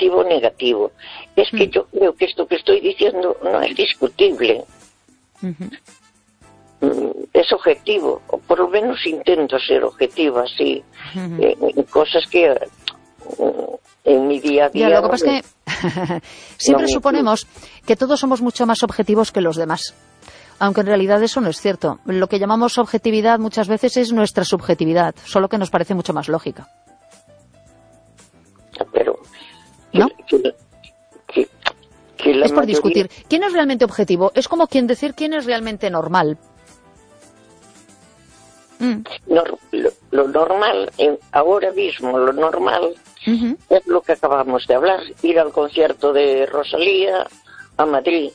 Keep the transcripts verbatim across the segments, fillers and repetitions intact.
objetivo o negativo. Es que mm. yo creo que esto que estoy diciendo no es discutible. Uh-huh. Es objetivo, o por lo menos intento ser objetivo así, uh-huh. en, en cosas que uh, en mi día a día... Ya, lo que pasa es que siempre no suponemos que todos somos mucho más objetivos que los demás. Aunque en realidad eso no es cierto. Lo que llamamos objetividad muchas veces es nuestra subjetividad, solo que nos parece mucho más lógica. Pero... ¿No? Que, que, que la es por mayoría... discutir. ¿Quién es realmente objetivo? Es como quien decir quién es realmente normal. Mm. No, lo, lo normal, en, ahora mismo, lo normal uh-huh. es lo que acabamos de hablar. Ir al concierto de Rosalía a Madrid.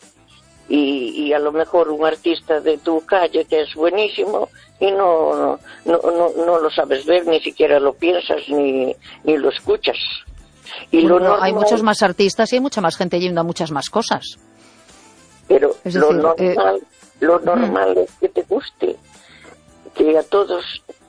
Y, y a lo mejor un artista de tu calle que es buenísimo y no, no, no, no lo sabes ver, ni siquiera lo piensas ni, ni lo escuchas. Y bueno, lo normal, hay muchos más artistas y hay mucha más gente yendo a muchas más cosas. Pero es lo decir, normal, eh, lo normal uh-huh. es que te guste, que a todos...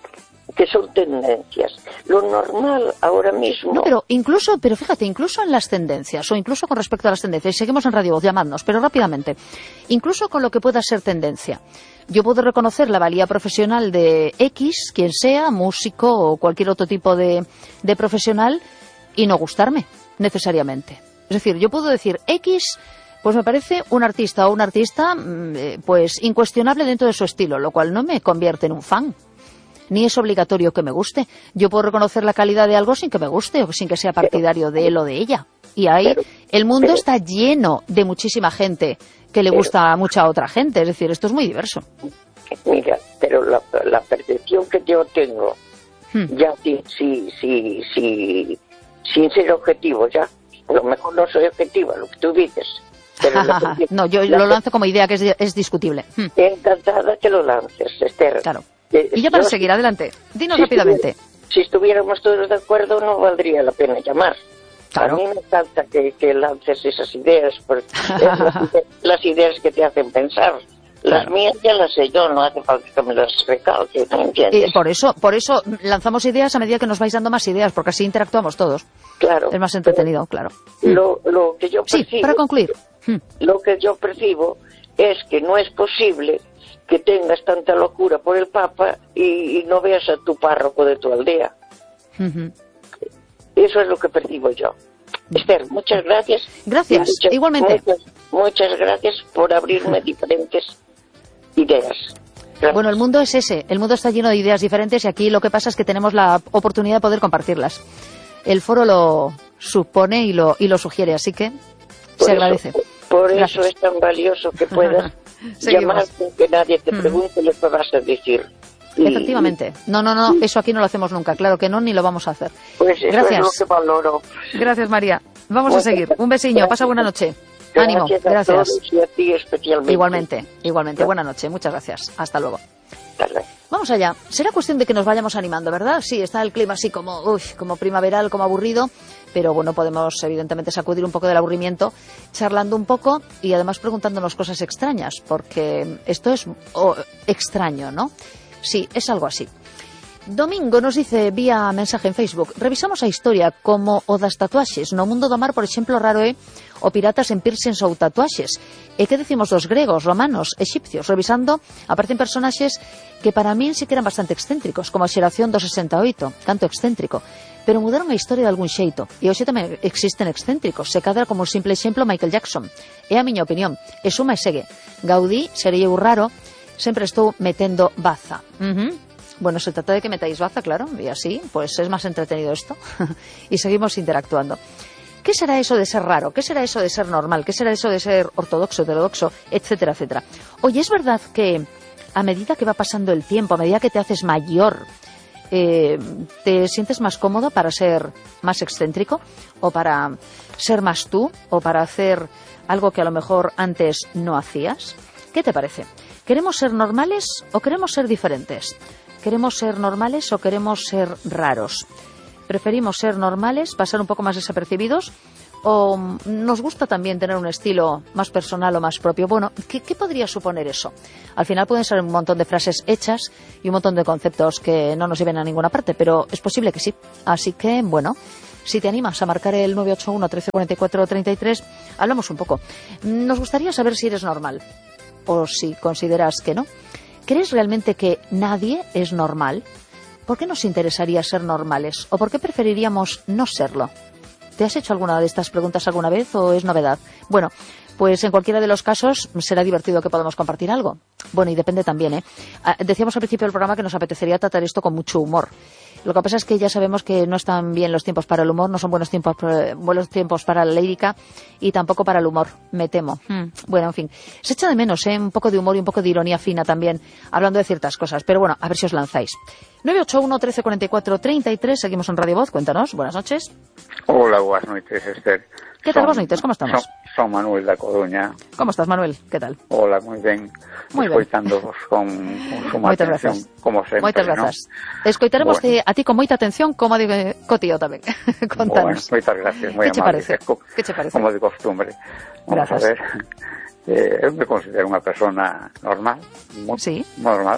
que son tendencias. Lo normal ahora mismo... No, pero incluso, pero fíjate, incluso en las tendencias, o incluso con respecto a las tendencias, seguimos en Radio Voz, llamadnos, pero rápidamente, incluso con lo que pueda ser tendencia, yo puedo reconocer la valía profesional de X, quien sea, músico o cualquier otro tipo de, de profesional, y no gustarme, necesariamente. Es decir, yo puedo decir X... pues me parece un artista o un artista, pues, incuestionable dentro de su estilo, lo cual no me convierte en un fan. Ni es obligatorio que me guste. Yo puedo reconocer la calidad de algo sin que me guste o sin que sea partidario de él o de ella. Y ahí el mundo está lleno de muchísima gente que le gusta a mucha otra gente. Es decir, esto es muy diverso. Mira, pero la, la percepción que yo tengo, hmm. ya sí, sí, sí, sí, sin ser objetivo, ya. A lo mejor no soy objetiva, lo que tú dices. Pero la, no, yo lo lanzo como idea que es, es discutible. Hmm. Encantada que lo lances, Esther. Claro. Y ya para yo, seguir, adelante. Dinos si rápidamente. Si estuviéramos todos de acuerdo, no valdría la pena llamar. Claro. A mí me encanta que, que lances esas ideas, porque las, las ideas que te hacen pensar. Las claro. mías ya las sé yo, no hace falta que me las recalque, ¿no entiendes? Y por eso, por eso lanzamos ideas a medida que nos vais dando más ideas, porque así interactuamos todos. Claro. Es más entretenido, claro. Lo, lo que yo percibo, sí, para concluir. Lo que yo percibo es que no es posible que tengas tanta locura por el Papa y, y no veas a tu párroco de tu aldea. Uh-huh. Eso es lo que percibo yo. Esther, muchas gracias. Gracias, muchas, igualmente. Muchas, muchas gracias por abrirme diferentes ideas. Gracias. Bueno, el mundo es ese, el mundo está lleno de ideas diferentes y aquí lo que pasa es que tenemos la oportunidad de poder compartirlas. El foro lo supone y lo, y lo sugiere, así que por se eso, agradece. Por gracias. Eso es tan valioso que puedas llamar sin que nadie te pregunte mm. lo que vas a decir. Y, Efectivamente. No, no, no, eso aquí no lo hacemos nunca, claro que no, ni lo vamos a hacer. Pues eso gracias. es lo que valoro. Gracias, María. Vamos pues a seguir. Un besiño, gracias. Pasa buena noche. Gracias Ánimo, a gracias. Todos y a ti especialmente. Igualmente, igualmente. Buena noche, muchas gracias. Hasta luego. Dale. Vamos allá. Será cuestión de que nos vayamos animando, ¿verdad? Sí, está el clima así como, uy, como primaveral, como aburrido, pero bueno, podemos evidentemente sacudir un poco del aburrimiento, charlando un poco y además preguntándonos cosas extrañas, porque esto es oh, extraño, ¿no? Sí, es algo así. Domingo nos dice vía mensaje en Facebook: revisamos a historia como o das tatuaxes no mundo do mar, por exemplo, raro é o piratas en piercings ou tatuaxes. E que decimos dos gregos, romanos, exipcios? Revisando, aparecen personaxes que para min sí que eran bastante excéntricos, como a xeración do sesenta e oito, tanto excéntrico, pero mudaron a historia de algún xeito. E hoxe tamén existen excéntricos, se cadra como un simple exemplo Michael Jackson. É a miña opinión, e suma e segue. Gaudí, sería eu raro, sempre estou metendo baza. Uh-huh. Bueno, se trata de que metáis baza, claro, y así, pues es más entretenido esto. Y seguimos interactuando. ¿Qué será eso de ser raro? ¿Qué será eso de ser normal? ¿Qué será eso de ser ortodoxo, heterodoxo, etcétera, etcétera? Oye, ¿es verdad que a medida que va pasando el tiempo, a medida que te haces mayor, eh, te sientes más cómodo para ser más excéntrico? ¿O para ser más tú? ¿O para hacer algo que a lo mejor antes no hacías? ¿Qué te parece? ¿Queremos ser normales o queremos ser diferentes? ¿Queremos ser normales o queremos ser raros? ¿Preferimos ser normales, pasar un poco más desapercibidos? ¿O nos gusta también tener un estilo más personal o más propio? Bueno, ¿qué, qué podría suponer eso? Al final pueden ser un montón de frases hechas y un montón de conceptos que no nos lleven a ninguna parte, pero es posible que sí. Así que, bueno, Si te animas a marcar el nueve ocho uno, trece cuarenta y cuatro, treinta y tres, hablamos un poco. Nos gustaría saber si eres normal o si consideras que no. ¿Crees realmente que nadie es normal? ¿Por qué nos interesaría ser normales? ¿O por qué preferiríamos no serlo? ¿Te has hecho alguna de estas preguntas alguna vez o es novedad? Bueno, pues en cualquiera de los casos será divertido que podamos compartir algo. Bueno, y depende también, ¿eh? Decíamos al principio del programa que nos apetecería tratar esto con mucho humor. Lo que pasa es que ya sabemos que no están bien los tiempos para el humor, no son buenos tiempos, buenos tiempos para la lírica y tampoco para el humor, me temo. Hmm. Bueno, en fin, se echa de menos, ¿eh? Un poco de humor y un poco de ironía fina también, hablando de ciertas cosas. Pero bueno, a ver si os lanzáis. nueve ocho uno, trece cuarenta y cuatro, treinta y tres, seguimos en Radio Voz, cuéntanos, buenas noches. Hola, buenas noches, Esther. ¿Qué tal, buenas noches, cómo estamos? Son, son Manuel da Coruña. ¿Cómo estás, Manuel? ¿Qué tal? Hola, moi ben. Moi ben. Escoitándoos con, con suma Moitas atención, grazas. como sempre, Moitas grazas. ¿No? Escoitaremos bueno. a ti con moita atención, como digo, co tío tamén. Contanos. Bueno, moitas gracias, moi que amable. Parece? Que che parece? Como de costumbre. Vamos Grazas. a ver. Eh, eu me considero unha persona normal, moi sí. normal,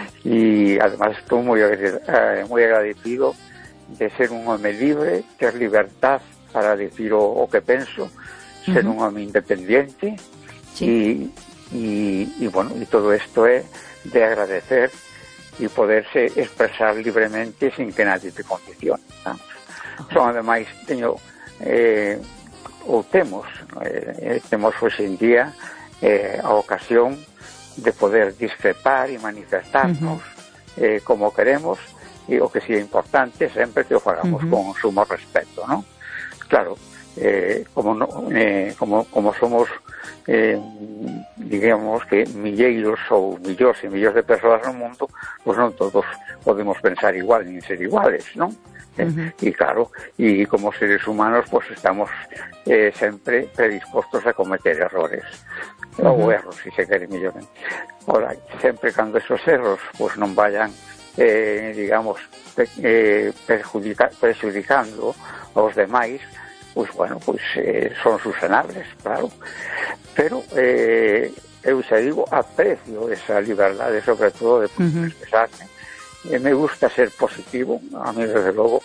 e además estou moi, eh, moi agradecido de ser un home libre, ter libertad para decir o, o que penso, ser uh-huh. un home independiente, sí. e, e, e, bueno, e todo isto é de agradecer e poderse expresar libremente sin que nadie te condicione. Uh-huh. Son, ademais, teño... Eh, ou temos, eh, temos hoxe en día eh, a ocasión de poder discrepar e manifestarnos uh-huh. eh, como queremos, e o que si é importante sempre que o fagamos uh-huh. con sumo respeto, ¿no? Claro, eh, como, no, eh, como, como somos eh, digamos que milleiros ou millóns e millóns de persoas no mundo, pois non todos podemos pensar igual nin ser iguales, non? Uh-huh. E claro, e como seres humanos pues estamos eh, sempre predispostos a cometer errores uh-huh. ou erros, si se quere mellor. Ahora, sempre cando esos erros pues non vayan eh, digamos eh, perjudica, perjudicando aos demais, pues bueno, pues eh, son susanables, claro, pero eh, eu xa digo, aprecio esa liberdade, sobre todo de poder uh-huh. expresarme. E me gusta ser positivo, a mí desde logo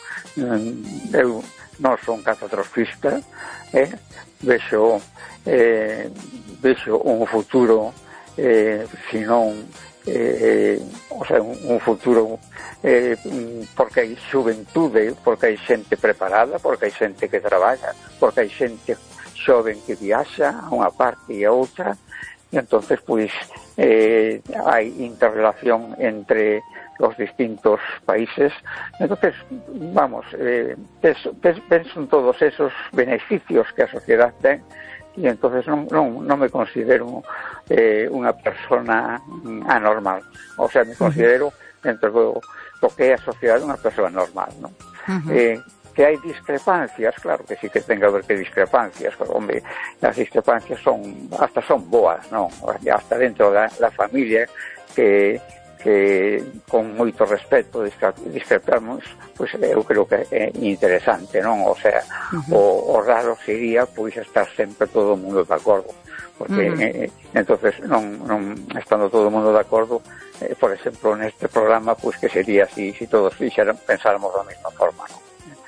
eu non son catastrofista, eh? vexo eh, vexo un futuro eh, senón eh, o sea, un, un futuro eh, porque hai xuventude, porque hai xente preparada, porque hai xente que traballa, porque hai xente xoven que viaxa a unha parte e a outra, e entonces pois eh, hai interrelación entre los distintos países. Entonces, vamos, eh, penso, penso en todos esos beneficios que a sociedade ten, e entonces non, non, non me considero eh, unha persona anormal. O sea, me considero, dentro do, do que é a sociedade, unha persona normal, ¿no? Uh-huh. Eh, que hai discrepancias, claro que sí que ten que haber que discrepancias, pero, hombre, as discrepancias son, hasta son boas, ¿no? Hasta dentro da, da familia, que que con moito respeto discrepamos, pois eu creo que é interesante, non? O sea, uh-huh. o, o raro sería pois estar sempre todo o mundo de acordo, porque uh-huh. eh, entonces non, non estando todo o mundo de acordo, eh, por exemplo, neste programa, pois que sería así, si todos fixeran, pensáramos da mesma forma, non?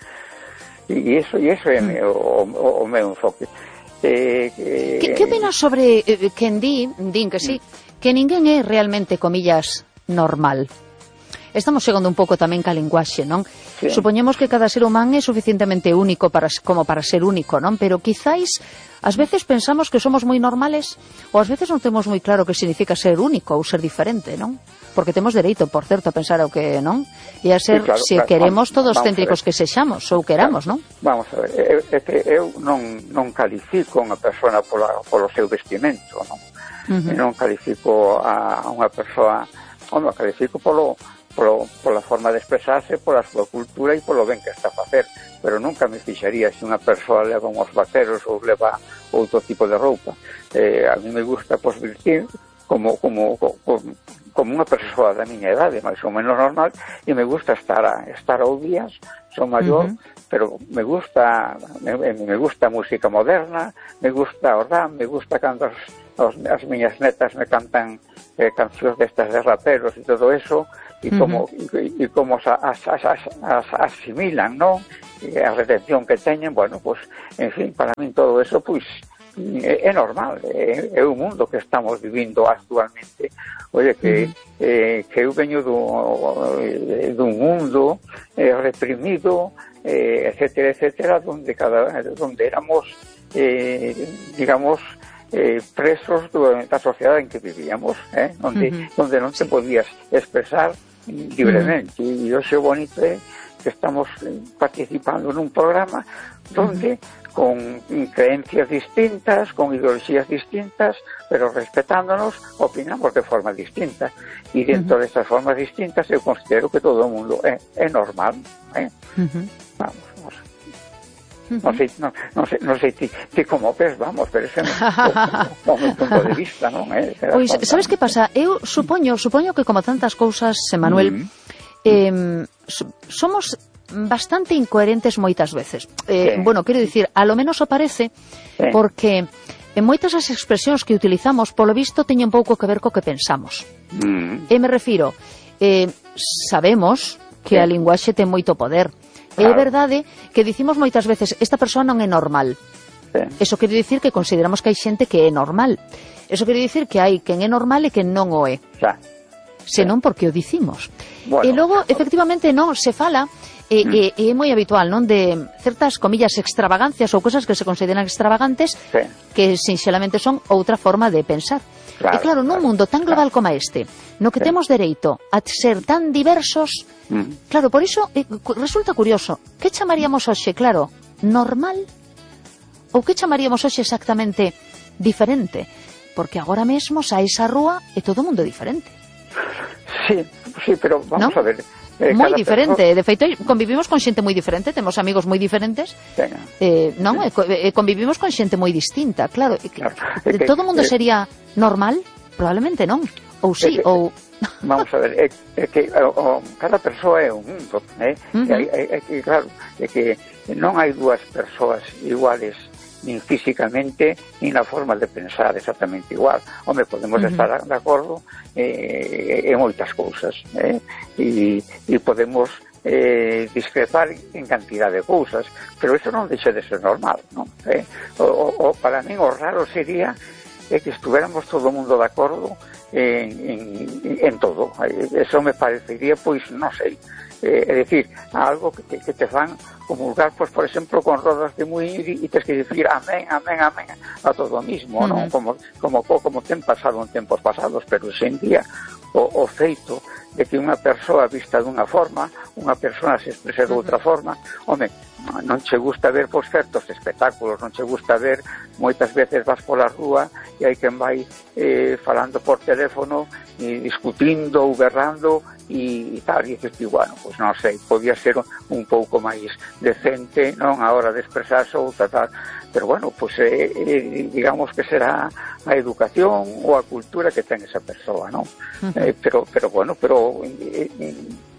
E iso, e iso é uh-huh. o, o, o meu enfoque. Eh, eh, que, que opinas sobre eh, quen di, din que sí, uh-huh. que ninguén é realmente, comillas, normal? Estamos chegando un pouco tamén ca linguaxe, non? Sí. Supoñemos que cada ser humano é suficientemente único para, como para ser único, non? Pero quizáis, ás veces pensamos que somos moi normales, ou ás veces non temos moi claro que significa ser único ou ser diferente, non? Porque temos dereito, por certo, a pensar o que, non? E a ser, sí, claro, se claro, queremos, vamos, todos céntricos que sexamos, ou queramos, claro, non? Vamos a ver, eu, é que eu non, non califico unha persona pola, polo seu vestimento, non? Uh-huh. Non califico a unha persoa, non califico polo, polo, pola forma de expresarse, pola súa cultura e polo ben que está a facer, pero nunca me fixaría se unha persoa leva uns vaqueros ou leva outro tipo de roupa. Eh, a mí me gusta, pois, vestir como, como, como, como unha persoa da miña idade, máis ou menos normal, e me gusta estar a, estar ao días, son maior, uh-huh. pero me gusta me, me gusta a música moderna, me gusta o rap, me gusta cando as, as, as miñas netas me cantan eh, cancións destas de raperos e todo eso, e como, uh-huh. e, e como as, as, as, as asimilan, non? a retención que teñen, bueno, pues, en fin, para min todo eso, pois, é, é normal, é, é o mundo que estamos vivindo actualmente. Oye, que, uh-huh. eh, que eu veño do, dun mundo eh, reprimido, eh, etcétera, etcétera, donde, cada, donde éramos, eh, digamos, eh, presos da sociedade en que vivíamos, eh, onde, uh-huh. donde non te podías expresar libremente. Uh-huh. E hoxe o bonito é que estamos participando nun programa donde uh-huh. con creencias distintas, con ideologías distintas, pero respetándonos, opinamos de forma distinta. E dentro uh-huh. de estas formas distintas eu considero que todo o mundo é, é normal. Eh? Uh-huh. Vamos, vamos. Uh-huh. Non sei, non, non sei, non sei ti, ti como ves, vamos, pero ese é o meu punto de vista, non? Eh? Pois, sabes que pasa? Eu supoño, supoño que como tantas cousas, Manuel, uh-huh. eh, somos bastante incoherentes moitas veces. Eh, sí. Bueno, quero dicir, a lo menos o parece, sí. porque en moitas as expresións que utilizamos, polo visto, teñen pouco que ver co que pensamos. Mm. E me refiro, eh, sabemos que sí. a linguaxe ten moito poder. Claro. É verdade que dicimos moitas veces, esta persoa non é normal. Sí. Eso quere dicir que consideramos que hai xente que é normal. Eso quere dicir que hai quen é normal e quen non o é. Sí. Senón porque o dicimos. Bueno. E logo, efectivamente, non se fala... E, mm. e, e é moi habitual, non, de certas comillas extravagancias ou cosas que se consideran extravagantes sí. que sinxelamente son outra forma de pensar. Claro, e claro, nun claro, mundo tan global claro. como este, no que sí. temos dereito a ser tan diversos, mm. claro, por iso eh, resulta curioso, que chamaríamos hoxe, claro, normal? Ou que chamaríamos hoxe exactamente diferente? Porque agora mesmo saes á rúa e todo o mundo é diferente. Sí, sí, pero vamos ¿no? a ver... Eh, moi diferente, persona... de feito convivimos con xente moi diferente, temos amigos moi diferentes eh, non, sí. e convivimos con xente moi distinta, claro, claro. Que, todo o mundo eh, sería normal? Probablemente non, ou sí, que, ou vamos a ver, é, é que o, o, cada persoa é un mundo, eh? uh-huh. e, é, é que claro, é que non hai dúas persoas iguales nin físicamente, nin na forma de pensar exactamente igual. Home, podemos uh-huh. estar de acordo eh, en moitas cousas, eh? e, e podemos eh, discrepar en cantidad de cousas, pero eso non deixa de ser normal, non? Eh? O, o, para mí o raro sería é que estuéramos todo o mundo de acordo en, en, en todo. Eso me parecería, pois, non sei, eh, é dicir, algo que te, que te fan comulgar, pues, por exemplo, con rodas de muíño e tes que dicir amén, amén, amén a todo o mismo, uh-huh. non? Como, como, como ten pasado en tempos pasados, pero en día o, o feito de que unha persoa vista dunha forma, unha persoa se exprese de outra forma, home, non che gusta ver, pois, certos espectáculos, non che gusta ver, moitas veces vas pola rúa e hai quen vai eh, falando por teléfono e discutindo ou berrando e, e tal, e dices, bueno, pois non sei, podía ser un, un pouco máis decente, non, a hora de expresarse ou tal, pero bueno, pois eh, eh, digamos que será a educación ou a cultura que ten esa persoa, non? Uh-huh. Eh, pero, pero bueno, pero eh, eh,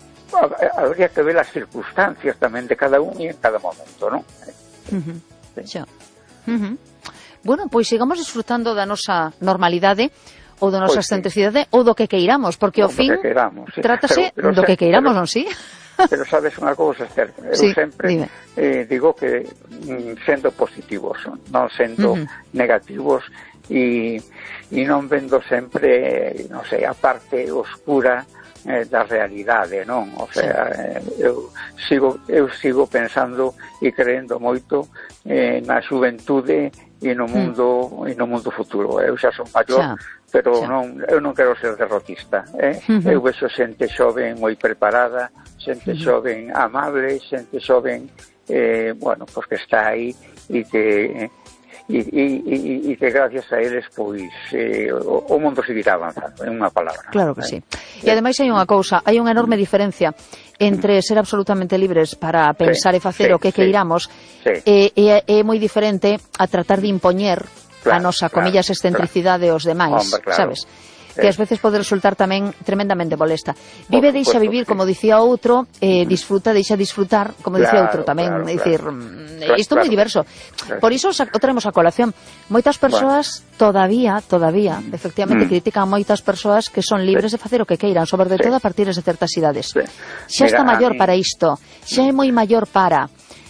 habría que ver as circunstancias tamén de cada un e en cada momento, non? Uh-huh. Sí. Uh-huh. Bueno, pois sigamos disfrutando da nosa normalidade ou da nosa excentricidade, sí. ou do que queiramos, porque ao fin queiramos, sí. trátase pero, pero do se, que queiramos, pero, non si? Pero sabes unha cousa, Esther, eu sí, sempre eh, digo que mm, sendo positivos, non sendo uh-huh. negativos e, e non vendo sempre, non sei, a parte oscura eh, da realidade, non? O sea, sí. eh, eu sigo eu sigo pensando e creendo moito eh, na xuventude e no mundo mm. e no mundo futuro. Eu xa son maior, xa. pero xa. non eu non quero ser derrotista, eh? Uh-huh. Eu vexo xente xoven moi preparada, xente uh-huh. xoven amable, xente xoven eh, bueno, pois que está aí e que e, e, e, e que gracias a eles pois eh, o, o mundo seguirá avanzando, en unha palabra. Claro que eh? sí. E ademais hai unha cousa, hai unha enorme diferencia entre ser absolutamente libres para pensar sí, e facer sí, o que sí, queiramos sí. e, e é moi diferente a tratar de impoñer claro, a nosa, comillas, claro, excentricidade claro. aos demais, hombre, claro. sabes? que ás veces pode resultar tamén tremendamente molesta. Vive, deixa vivir, como dicía outro, eh, disfruta, deixa disfrutar, como dicía outro tamén. Claro, dicir, claro. Isto é moi diverso. Por iso o traemos a colación. Moitas persoas bueno. todavía, todavía, efectivamente, mm. critican moitas persoas que son libres sí. de facer o que queiran, sobre de sí. todo a partir de certas idades. Sí. Xa está Mira, maior mí... para isto, xa é moi maior para...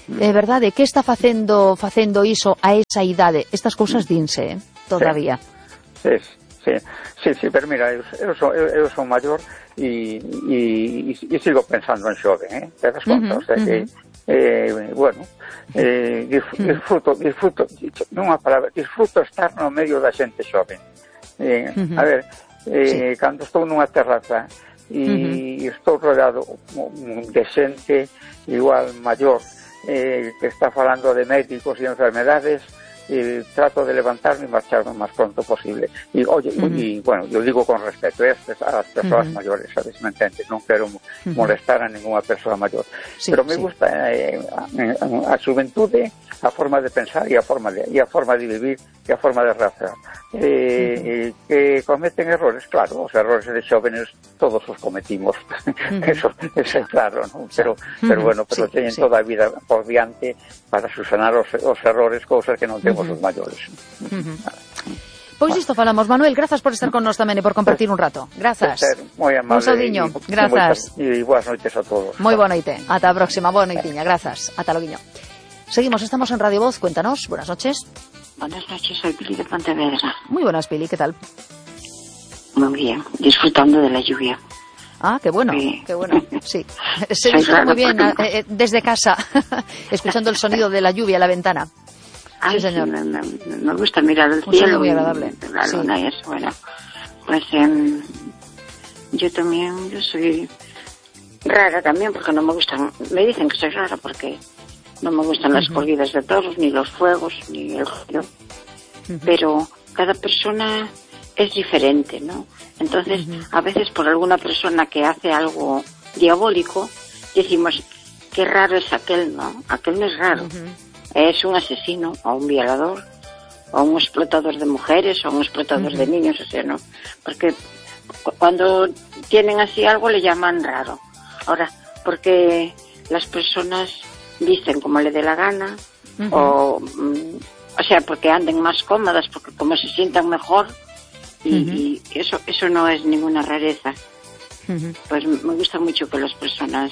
É verdade, que está facendo facendo iso a esa idade? Estas cousas dinse, eh, todavía. Sí, sí, sí, sí, pero mira, eu, eu, son, eu, eu son maior e, e, e sigo pensando en xove, eh? Te das conta, uh -huh, o sea, uh -huh. que, eh, bueno, eh, disfruto, disfruto, nunha palabra, disfruto estar no medio da xente xove. Eh, uh -huh. A ver, eh, sí. Cando estou nunha terraza e uh -huh. estou rodeado de xente igual maior, eh, que está falando de médicos e enfermedades, y trato de levantarme y marcharme lo más pronto posible. Y oye, uh -huh. y bueno, yo digo con respeto a las personas uh -huh. mayores, ¿sabes? ¿Me entiendes? No quiero uh -huh. molestar a ninguna persona mayor. Sí, pero me sí. gusta eh, a, a xuventude, a forma de pensar y a forma de, y a forma de vivir y a forma de reaccionar. Eh, uh -huh. Que cometen errores, claro, os errores de jóvenes todos os cometimos, uh -huh. eso, eso es claro, ¿no? Pero, uh -huh. pero bueno, pero sí, tienen sí. toda a vida por diante para subsanar os, os errores, cousas que non temos uh -huh. os maiores. Uh -huh. Pois isto falamos, Manuel, grazas por estar con nós tamén e por compartir un rato. Grazas. Moi amable. Un saudiño. Grazas. E boas noites a todos. Moi boa noite. Ata a próxima. Boa noitiña. Grazas. Ata loguiño. Seguimos, estamos en Radio Voz. Cuéntanos. Buenas noches. Buenas noches, soy Pili de Pontevedra. Muy buenas, Pili, ¿qué tal? Muy bien, disfrutando de la lluvia. Ah, qué bueno, sí. qué bueno, sí. Se disfruta muy bien porque... eh, desde casa, escuchando el sonido de la lluvia a la ventana. Ay, sí, señor. Sí, me, me, me gusta mirar el Un cielo. Muy agradable. Y la luna sí. y eso, bueno. Pues eh, yo también, yo soy rara también porque no me gustan, me dicen que soy rara porque no me gustan uh-huh. las corridas de toros, ni los fuegos, ni el rollo. Uh-huh. Pero cada persona es diferente, ¿no? Entonces, uh-huh. a veces por alguna persona que hace algo diabólico, decimos, qué raro es aquel, ¿no? Aquel no es raro. Uh-huh. Es un asesino, o un violador, o un explotador de mujeres, o un explotador uh-huh. de niños, o sea, ¿no? Porque cuando tienen así algo le llaman raro. Ahora, porque las personas dicen como le dé la gana, uh-huh. o, o sea, porque anden más cómodas, porque como se sientan mejor, y, uh-huh. y eso eso no es ninguna rareza. Uh-huh. Pues me gusta mucho que las personas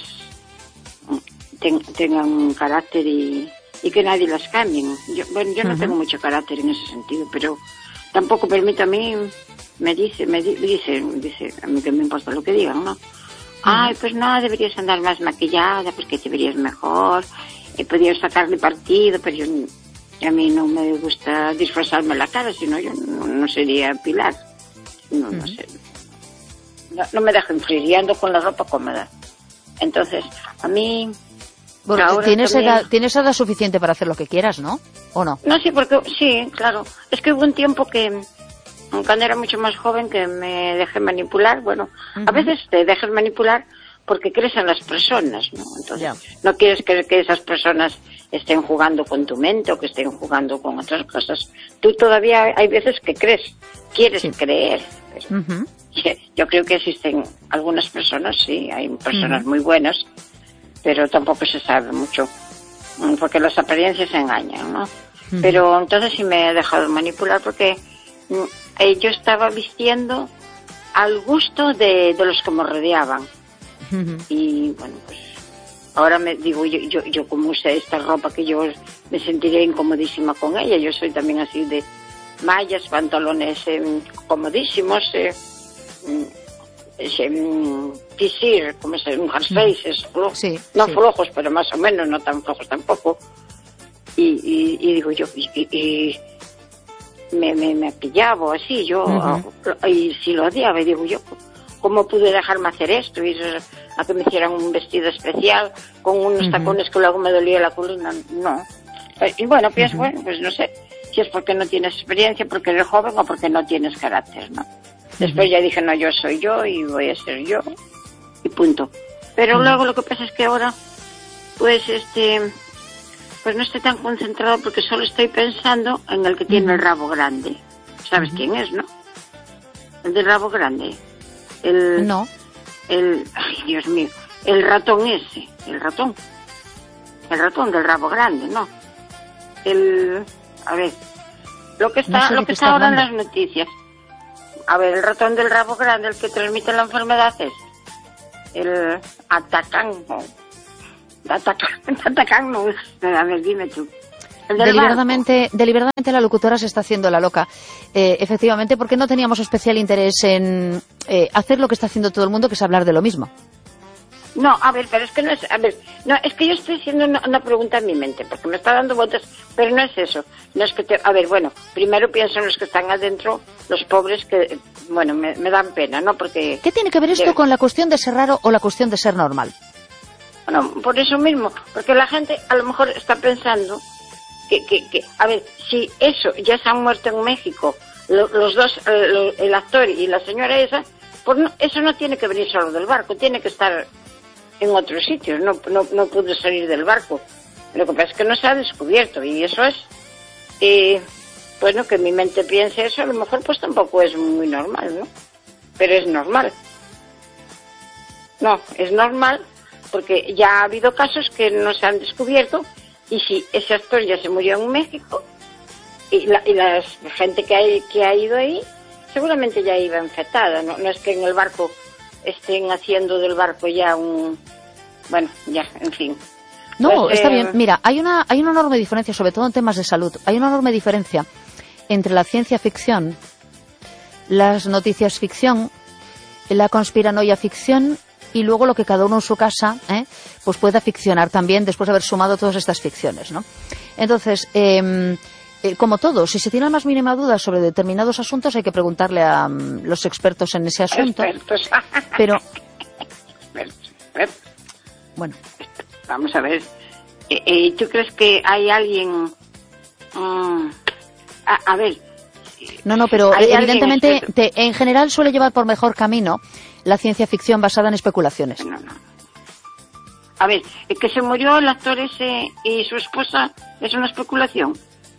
ten, tengan un carácter y, y que nadie las cambien. Yo, bueno, yo no uh-huh. tengo mucho carácter en ese sentido, pero tampoco permite a mí, me dice, me dice, dice a mí que me importa lo que digan, ¿no? Ay, pues no, deberías andar más maquillada porque te verías mejor, eh, podrías sacarle partido, pero yo, a mí no me gusta disfrazarme la cara, sino yo no, no sería Pilar. No, no sé. No, no me dejo influir y ando con la ropa cómoda. Entonces, a mí... Bueno, ahora tienes, también... edad, tienes edad suficiente para hacer lo que quieras, ¿no? ¿O no? No, sí, porque sí, claro. Es que hubo un tiempo que... Cuando era mucho más joven que me dejé manipular, bueno, uh-huh. a veces te dejas manipular porque crees en las personas, ¿no? Entonces, yeah. no quieres que, que esas personas estén jugando con tu mente o que estén jugando con otras cosas. Tú todavía hay veces que crees, quieres sí. creer. Pero uh-huh. yo creo que existen algunas personas, sí, hay personas uh-huh. muy buenas, pero tampoco se sabe mucho, porque las apariencias engañan, ¿no? Uh-huh. Pero entonces sí me he dejado manipular porque... Eh, yo estaba vistiendo al gusto de, de los que me rodeaban. Uh-huh. Y bueno, pues ahora me digo, yo, yo, yo como usé esta ropa que yo me sentiré incomodísima con ella. Yo soy también así de mallas, pantalones eh, comodísimos, eh, eh, pisir, como se un jerseys, flojos, sí, no sí. flojos, pero más o menos, no tan flojos tampoco. Y, y, y digo yo, y, y Me, me, me pillaba así, yo, uh-huh. y si lo odiaba, y digo yo, ¿cómo pude dejarme hacer esto? Y a que me hicieran un vestido especial, con unos uh-huh. tacones que luego me dolía la columna, no. Y bueno, pienso, uh-huh. bueno, pues no sé, si es porque no tienes experiencia, porque eres joven o porque no tienes carácter, ¿no? Uh-huh. Después ya dije, no, yo soy yo y voy a ser yo, y punto. Pero uh-huh. luego lo que pasa es que ahora, pues este... pues no estoy tan concentrado porque solo estoy pensando en el que tiene uh-huh. el rabo grande. ¿Sabes uh-huh. quién es, no? El del rabo grande. El, no. El, ay, Dios mío, el ratón ese, el ratón. El ratón del rabo grande, ¿no? El, a ver, lo que está, no sé lo que está, está ahora en las noticias. A ver, el ratón del rabo grande, el que transmite la enfermedad es el Atacán. Atacan, atacan, no. A ver, dime tú. Deliberadamente, deliberadamente la locutora se está haciendo la loca, eh, efectivamente, porque no teníamos especial interés en eh, hacer lo que está haciendo todo el mundo, que es hablar de lo mismo. No, a ver, pero es que no es, a ver, no, es que yo estoy haciendo una, una pregunta en mi mente, porque me está dando vueltas, pero no es eso, no es que te, a ver, bueno, primero pienso en los que están adentro, los pobres que, bueno, me, me dan pena, ¿no? Porque... ¿Qué tiene que ver esto de... con la cuestión de ser raro o la cuestión de ser normal? Bueno, por eso mismo, porque la gente a lo mejor está pensando que, que, que a ver, si eso ya se han muerto en México, lo, los dos, el, el actor y la señora esa, pues no, eso no tiene que venir solo del barco, tiene que estar en otros sitios, no, no, no pudo salir del barco. Lo que pasa es que no se ha descubierto y eso es, eh, bueno, que mi mente piense eso, a lo mejor pues tampoco es muy normal, ¿no? Pero es normal. No, es normal porque ya ha habido casos que no se han descubierto y si ese actor ya se murió en México y la, y la gente que, hay, que ha ido ahí seguramente ya iba infectada, ¿no? No es que en el barco estén haciendo del barco ya un... Bueno, ya, en fin. No, pues, está eh... bien. Mira, hay una, hay una enorme diferencia, sobre todo en temas de salud. Hay una enorme diferencia entre la ciencia ficción, las noticias ficción, la conspiranoia ficción y luego lo que cada uno en su casa ¿eh? pues pueda ficcionar también después de haber sumado todas estas ficciones, ¿no? Entonces, eh, eh, como todo, si se tiene la más mínima duda sobre determinados asuntos hay que preguntarle a um, los expertos en ese asunto. Expertos. Pero... Expertos. Bueno. Vamos a ver. Eh, eh, ¿Tú crees que hay alguien... Um, a, a ver... No, no, pero evidentemente te, en general suele llevar por mejor camino la ciencia ficción basada en especulaciones. No, no. A ver, ¿es que se murió el actor ese y su esposa? ¿Es una especulación?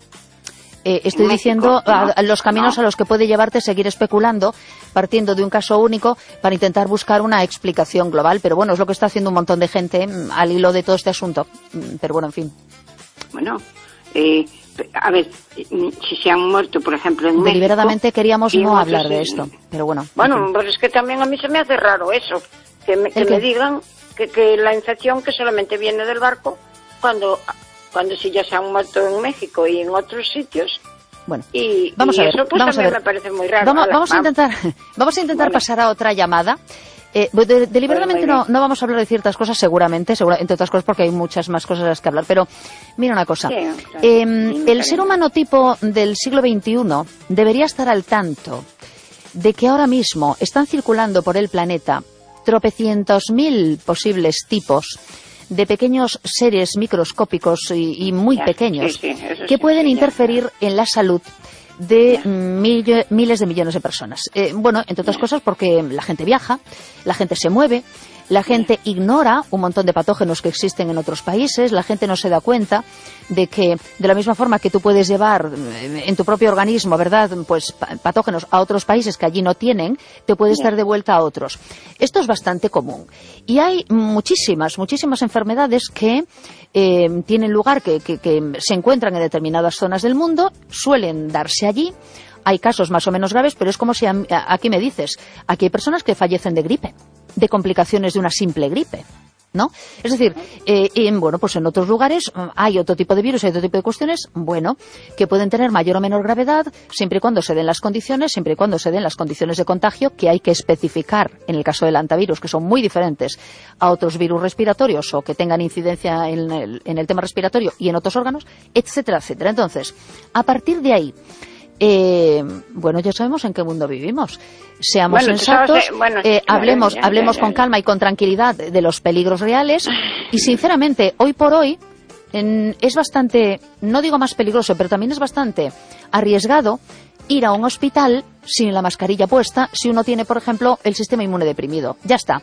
Eh, estoy diciendo ¿no? a, a los caminos no. a los que puede llevarte seguir especulando, partiendo de un caso único para intentar buscar una explicación global. Pero bueno, es lo que está haciendo un montón de gente mm, al hilo de todo este asunto. Mm, pero bueno, en fin. Bueno, eh, a ver, si se han muerto, por ejemplo, en Deliberadamente México, queríamos no hablar de en... esto, pero bueno. Bueno, pues es que también a mí se me hace raro eso, que me, que me digan que, que la infección que solamente viene del barco, cuando, cuando si ya se han muerto en México y en otros sitios. Bueno, y, vamos y a ver, eso pues vamos también a ver. me parece muy raro. Vamos, Ala, vamos a intentar, vamos a intentar vale. pasar a otra llamada. Eh, de, deliberadamente no, no vamos a hablar de ciertas cosas, seguramente, segura, entre otras cosas porque hay muchas más cosas a las que hablar, pero mira una cosa, sí, claro. eh, el ser humano tipo del siglo veintiuno debería estar al tanto de que ahora mismo están circulando por el planeta tropecientos mil posibles tipos de pequeños seres microscópicos y, y muy ya, pequeños sí, sí, que sí, pueden sí, interferir ya. en la salud de mil, miles de millones de personas. Eh, bueno, entre otras cosas porque la gente viaja, la gente se mueve, la gente ignora un montón de patógenos que existen en otros países, la gente no se da cuenta de que de la misma forma que tú puedes llevar en tu propio organismo, ¿verdad?, pues patógenos a otros países que allí no tienen, te puedes dar de vuelta a otros. Esto es bastante común. Y hay muchísimas, muchísimas enfermedades que eh, tienen lugar, que, que, que se encuentran en determinadas zonas del mundo, suelen darse allí. Hay casos más o menos graves, pero es como si a, a, aquí me dices, aquí hay personas que fallecen de gripe, de complicaciones de una simple gripe, ¿no? Es decir, eh, en, bueno, pues en otros lugares hay otro tipo de virus, hay otro tipo de cuestiones, bueno, que pueden tener mayor o menor gravedad, siempre y cuando se den las condiciones, siempre y cuando se den las condiciones de contagio, que hay que especificar en el caso del hantavirus, que son muy diferentes a otros virus respiratorios o que tengan incidencia en el, en el tema respiratorio y en otros órganos, etcétera, etcétera. Entonces, a partir de ahí, Eh, bueno, ya sabemos en qué mundo vivimos. Seamos bueno, sensatos, sabes, bueno, eh, claro, hablemos, ya, ya, hablemos ya, ya, con calma y con tranquilidad de los peligros reales. Y sinceramente, hoy por hoy en, es bastante, no digo más peligroso, pero también es bastante arriesgado ir a un hospital sin la mascarilla puesta si uno tiene, por ejemplo, el sistema inmune deprimido. Ya está.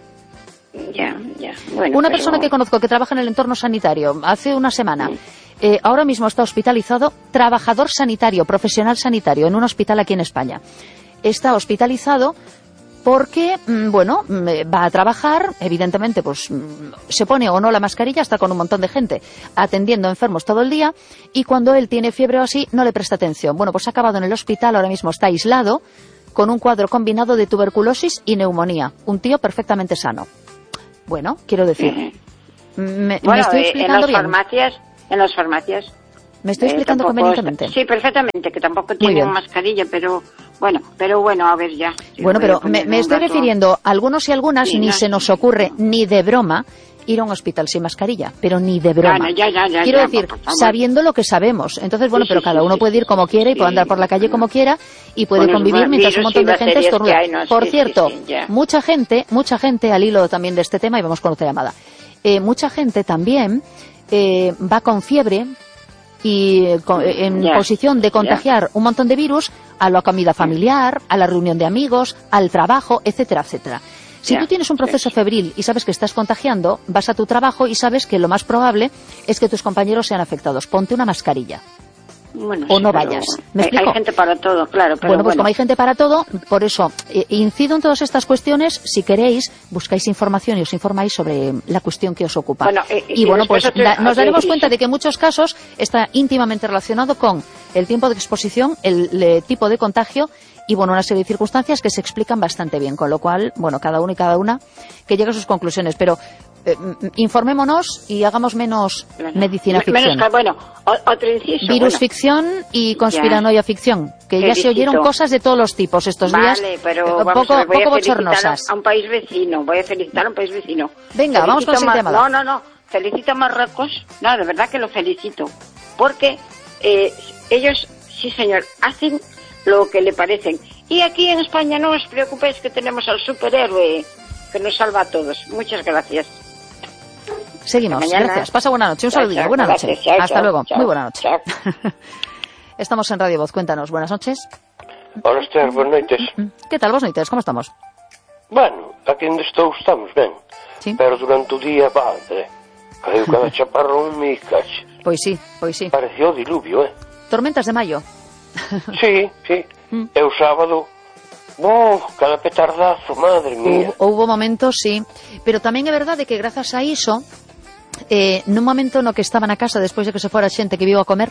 Ya, ya. Bueno, una pero... persona que conozco que trabaja en el entorno sanitario hace una semana. Sí. Eh, ahora mismo está hospitalizado, trabajador sanitario, profesional sanitario, en un hospital aquí en España. Está hospitalizado porque, bueno, va a trabajar, evidentemente, pues se pone o no la mascarilla, está con un montón de gente atendiendo enfermos todo el día, y cuando él tiene fiebre o así, no le presta atención. Bueno, pues ha acabado en el hospital, ahora mismo está aislado, con un cuadro combinado de tuberculosis y neumonía. Un tío perfectamente sano. Bueno, quiero decir... Me, bueno, me estoy explicando en las bien. farmacias, en las farmacias. Me estoy explicando eh, convenientemente. Está, sí, perfectamente, que tampoco tienen mascarilla, pero bueno, pero bueno, a ver ya. Bueno, pero me, me estoy rato. refiriendo, algunos y algunas sí, ni no, se nos ocurre, no. ni de broma, ir a un hospital sin mascarilla, pero ni de broma. No, no, ya, ya, ya, Quiero ya, decir, por favor. sabiendo lo que sabemos. Entonces, bueno, sí, pero sí, cada uno sí, puede ir como quiera y puede andar por la calle como quiera y puede bueno, convivir mientras un montón de gente estornuda. Hay, no, por sí, cierto, sí, sí, mucha gente, mucha gente, al hilo también de este tema, y vamos con otra llamada, eh, mucha gente también eh, va con fiebre y en yeah, posición de contagiar yeah. un montón de virus a la comida familiar, a la reunión de amigos, al trabajo, etcétera, etcétera. Si yeah. tú tienes un proceso febril y sabes que estás contagiando, vas a tu trabajo y sabes que lo más probable es que tus compañeros sean afectados. Ponte una mascarilla. Bueno, o sí, no vayas. ¿Me hay, explico? Hay gente para todo, claro. Pero bueno, pues bueno. como hay gente para todo, por eso eh, incido en todas estas cuestiones. Si queréis, buscáis información y os informáis sobre la cuestión que os ocupa. Bueno, eh, y, y bueno, pues te, da, nos daremos cuenta de que en muchos casos está íntimamente relacionado con el tiempo de exposición, el, el tipo de contagio y, bueno, una serie de circunstancias que se explican bastante bien. Con lo cual, bueno, cada uno y cada una que llegue a sus conclusiones. Pero Eh, informémonos y hagamos menos bueno, medicina ficción. Menos, bueno, otro inciso. Virus bueno. ficción y conspiranoia ficción, que Felicito. ya se oyeron cosas de todos los tipos estos vale, días, pero eh, vamos poco, a ver, voy poco a bochornosas. A un país vecino, voy a felicitar a un país vecino. Venga, felicito vamos con la siguiente llamada. No, no, no, felicito a Marruecos, no, de verdad que lo felicito, porque eh, ellos, sí señor, hacen lo que le parecen. Y aquí en España no os preocupéis que tenemos al superhéroe que nos salva a todos. Muchas gracias. Seguimos, gracias. Pasa buena noche, un saludillo, buena noche. Gracias, chao, Hasta chao, luego, chao, muy buena noche. Estamos en Radio Voz, cuéntanos, buenas noches. Hola, Esther, buenas noites. Que tal, vos noites, como estamos? Bueno, aquí onde estou estamos ben, ¿Sí? pero durante o día, padre, caiu cada chaparrón me cache. Pois sí, pois sí. Pareció diluvio, eh? Tormentas de maio. Sí, sí, mm. e o sábado... Oh, cada petardazo, madre mía. Hubo, hubo momentos, sí, pero tamén é verdade que grazas a iso, eh, nun momento no que estaba na casa despois de que se fora a xente que vivo a comer,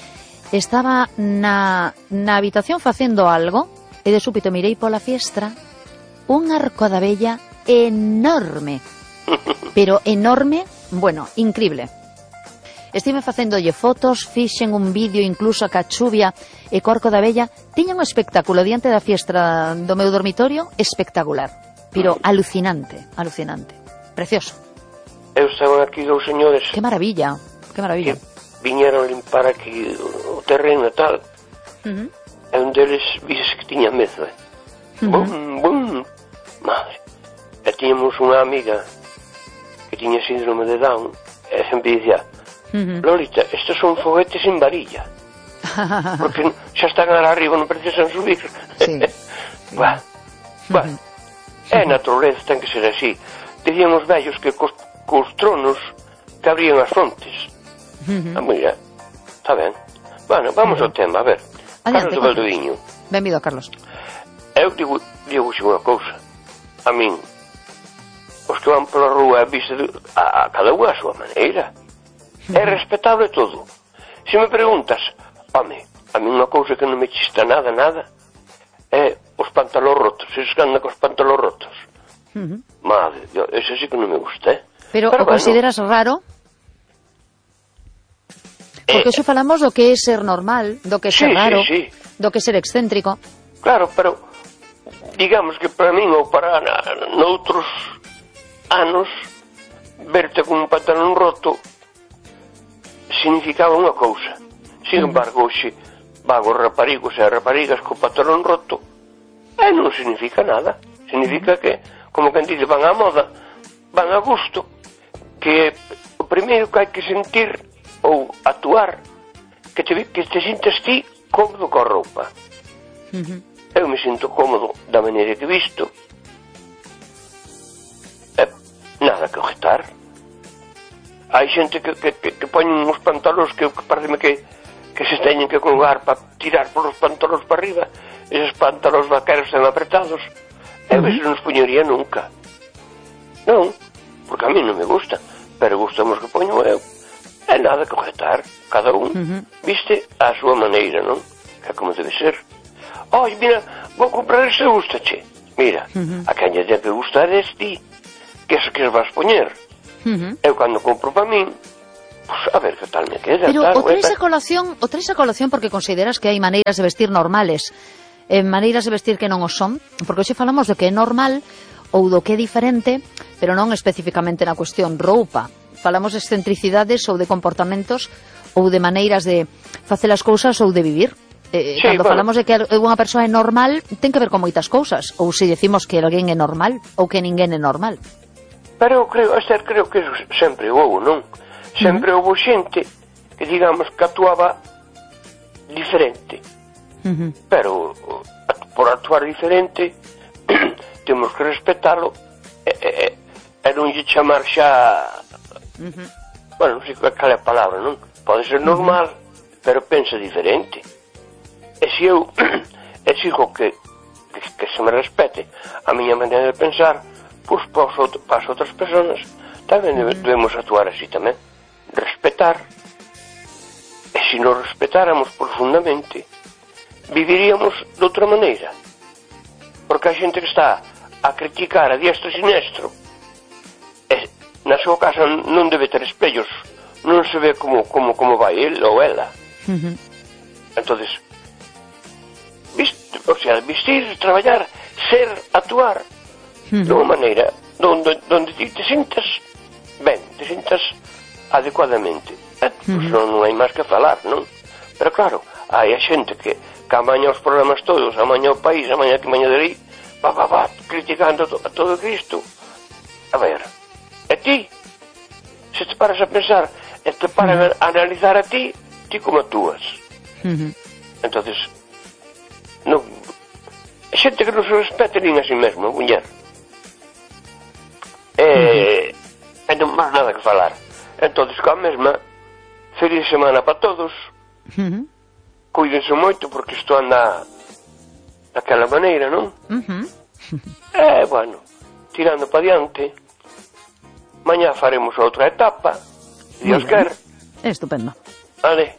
estaba na, na habitación facendo algo e de súbito mirei pola fiestra un arco da vella enorme, pero enorme, bueno, increíble. Estive facéndolle fotos, fixen un vídeo incluso a cachuvia e corco da vella. Tiña un espectáculo diante da fiestra do meu dormitorio espectacular, pero alucinante, alucinante, precioso. Eu estaban aquí dous señores. Que maravilla, que maravilla. Que viñeron limpar aquí o terreno e tal. Uh-huh. E un deles vise que tiña medo, eh. Uh-huh. Bum, bum, madre. E tiñamos unha amiga que tiña síndrome de Down e sempre dicía: Uh-huh. Lolita, estos son foguetes sin varilla. Porque xa están arriba, non precisan subir. Sí. Bah, bah. Uh-huh. É naturaleza, ten que ser así. Dicían os vellos que cos, cos tronos que abrían as fontes. Uh-huh. Ah, mira, está ben. Bueno, vamos uh-huh. ao tema, a ver. Adiante, Carlos do Valdoviño. Benvido, Carlos. Eu digo, digo unha cousa. A min, os que van pola rúa viste a, a cada unha a súa maneira. É respetable todo. Se me preguntas, home, a mí unha cousa que non me chista nada, nada, é os pantalóns rotos. Eses que andan cos pantalóns rotos. Uh-huh. Madre, ese sí que non me gusta, eh? Pero, Pero o bueno, consideras raro? Porque eh, xo falamos do que é ser normal, do que é ser sí, raro, sí, sí. do que é ser excéntrico. Claro, pero digamos que para min ou para noutros anos verte con un pantalón roto significaba unha cousa. Sin embargo, hoxe van os raparigos e as raparigas co pantalón roto e non significa nada. Significa que, como quen dice, van á moda, van a gusto, que o primeiro que hai que sentir ou actuar que te, que te sintas ti cómodo coa roupa. Uh-huh. Eu me sinto cómodo da maneira que visto e nada que objetar. Hai xente que, que, que, que poñen uns pantalóns que, que parece que, que se teñen que colgar para tirar polos pantalóns para arriba. Eses pantalóns vaqueros están apretados. Eu uh-huh. eso non os poñería nunca. Non, porque a mí non me gusta, pero gustamos que poño eu. É nada que objetar. Cada un uh-huh. viste a súa maneira, non? Que é como debe ser. Oi, mira, vou comprar este gustache. Mira, uh-huh. a caña de que gusta é ti. Que eso que os vas poñer. Uh-huh. Eu cando compro para min, pues a ver que tal me queda. Pero tal, o traes tal. a colación, o traes a colación porque consideras que hai maneiras de vestir normales, eh, maneiras de vestir que non o son, porque hoxe falamos de que é normal ou do que é diferente, pero non especificamente na cuestión roupa. Falamos de excentricidades ou de comportamentos ou de maneiras de facer as cousas ou de vivir. Eh, sí, cando bueno. falamos de que unha persoa é normal, ten que ver con moitas cousas. Ou se decimos que alguén é normal ou que ninguén é normal. Pero eu creo, Esther, creo que eso sempre houve, non? Sempre uh-huh. houve xente que, digamos, que actuaba diferente. Uh-huh. Pero por actuar diferente temos que respetalo e, e, e non lle chamar xa uh-huh. bueno, non sei cal é a palabra, non? Pode ser normal, uh-huh. pero pensa diferente. E se eu exijo que, que, que se me respete a miña maneira de pensar, pois para as outras persoas tamén uh-huh. debemos actuar así tamén, respetar. E se nos respetáramos profundamente, viviríamos de outra maneira. Porque a xente que está a criticar a diestro e sinestro, e na súa casa non debe ter espellos, non se ve como, como, como vai ele ou ela. Uh-huh. Entonces, vist, o sea, vestir, traballar, ser, actuar, uh-huh. de unha maneira donde, donde ti te sintas ben, te sintas adecuadamente. Eh, pues uh-huh. non, non hai máis que falar, non? Pero claro, hai a xente que, que amaña os problemas todos, amaña o país, amaña que maña de aí, va, va, va, criticando to, a todo Cristo. A ver, e ti, se te paras a pensar, e te paras uh-huh. a analizar a ti, ti como actúas. Uh-huh. Entonces, non, é xente que non se respete nin a si mesmo, muller. E, uh-huh. e non máis nada que falar. Entonces, coa mesma, feliz semana para todos. Uh-huh. Cuídense moito porque isto anda daquela maneira, non? Uh-huh. E, bueno, tirando para diante, mañá faremos outra etapa, se Dios quer. Estupendo. Vale.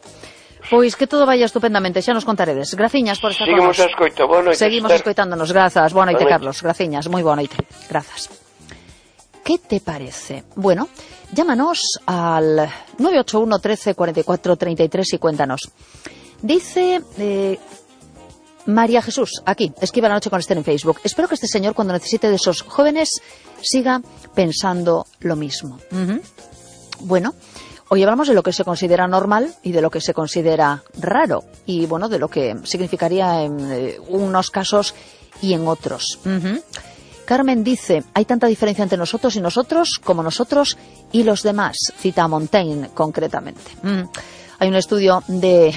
Pois que todo vaya estupendamente, xa nos contaredes. Graciñas por estar Seguimos con nos. a escoito, boa noite. Seguimos Esther. escoitándonos, grazas. Boa noite, Boa noite. Carlos. Graciñas, moi boa noite. Grazas. ¿Qué te parece? Bueno, llámanos al nueve ocho uno, trece, cuarenta y cuatro, treinta y tres y cuéntanos. Dice eh, María Jesús, aquí, escriba la noche con Esther en Facebook. Espero que este señor, cuando necesite de esos jóvenes, siga pensando lo mismo. Uh-huh. Bueno, hoy hablamos de lo que se considera normal y de lo que se considera raro. Y, bueno, de lo que significaría en eh, unos casos y en otros. Uh-huh. Carmen dice, hay tanta diferencia entre nosotros y nosotros como nosotros y los demás. Cita a Montaigne, concretamente. Uh-huh. Hay un estudio de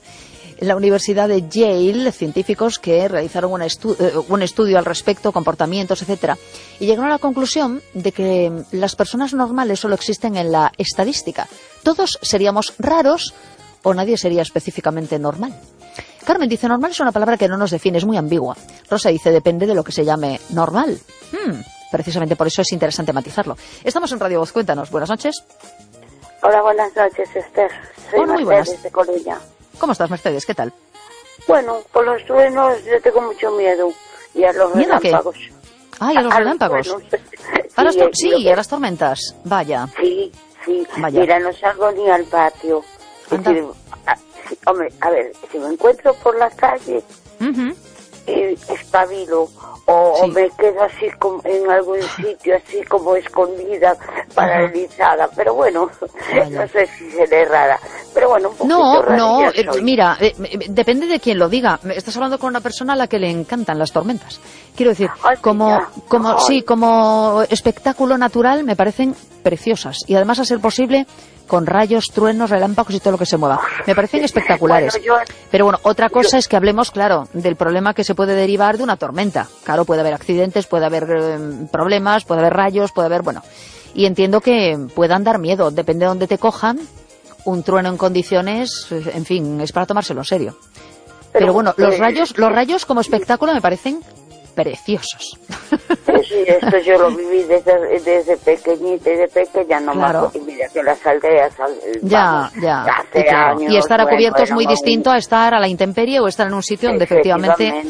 la Universidad de Yale, científicos que realizaron un, estu un estudio al respecto, comportamientos, etcétera, y llegaron a la conclusión de que las personas normales solo existen en la estadística. Todos seríamos raros o nadie sería específicamente normal. Carmen dice, normal es una palabra que no nos define, es muy ambigua. Rosa dice, depende de lo que se llame normal. Hmm, precisamente por eso es interesante matizarlo. Estamos en Radio Voz, cuéntanos. Buenas noches. Hola, buenas noches, Esther. Soy Hola, muy Mercedes buenas. de Coruña. ¿Cómo estás, Mercedes? ¿Qué tal? Bueno, por los truenos yo tengo mucho miedo. Y a los ¿Miedo a qué? relámpagos. Ah, ¿y a los a relámpagos? Los ¿A las sí, tor sí, que... a las tormentas. Vaya. Sí, sí. Vaya. Mira, no salgo ni al patio. Es decir, a, sí, hombre, a ver, si me encuentro por la calle, uh-huh. eh, espabilo. O, sí. o me quedo así como en algún sitio, así como escondida, paralizada. Pero bueno, Vaya. no sé si seré rara. Pero bueno, un poquito No, no, eh, mira, eh, depende de quién lo diga. Estás hablando con una persona a la que le encantan las tormentas. Quiero decir, Ay, como, como, sí, como espectáculo natural me parecen preciosas. Y además, a ser posible, con rayos, truenos, relámpagos y todo lo que se mueva. Me parecen espectaculares. Bueno, yo, Pero bueno, otra cosa yo, es que hablemos, claro, del problema que se puede derivar de una tormenta. Claro, puede haber accidentes, puede haber eh, problemas, puede haber rayos, puede haber, bueno. Y entiendo que puedan dar miedo, depende de dónde te cojan. Un trueno en condiciones, en fin, es para tomárselo en serio. Pero, Pero bueno, los rayos, los rayos como espectáculo me parecen preciosos. Sí, esto yo lo viví desde, desde pequeñita y de pequeña no claro. me y mira que las aldeas ya, vamos, ya, hace y, claro. años, y estar a bueno, cubierto es muy muy... distinto a estar a la intemperie o estar en un sitio donde efectivamente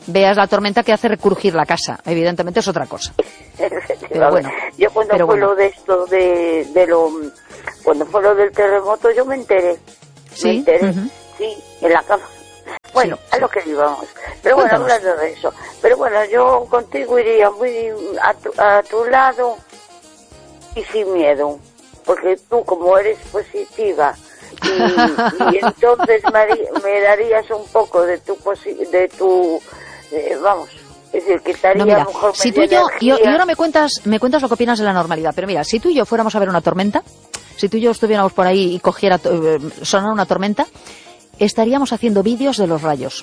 veas la tormenta que hace recrujir la casa. Evidentemente es otra cosa. Pero bueno, yo cuando pero fue bueno. lo de esto, de, de lo, cuando fue lo del terremoto, yo me enteré. ¿Sí? Me enteré, Uh-huh. sí, en la cama. Bueno, Sí, a sí. lo que íbamos. Pero bueno, Cuéntanos. hablando de eso. Pero bueno, yo contigo iría muy a tu, a tu lado y sin miedo. Porque tú, como eres positiva, y, y entonces me, me darías un poco de tu, posi- de tu eh, vamos, es decir, quitaría No, mira, a lo mejor si tú y media yo, y, y energía. ahora me cuentas, me cuentas lo que opinas de la normalidad, pero mira, si tú y yo fuéramos a ver una tormenta, si tú y yo estuviéramos por ahí y cogiera, eh, sonara una tormenta, estaríamos haciendo vídeos de los rayos.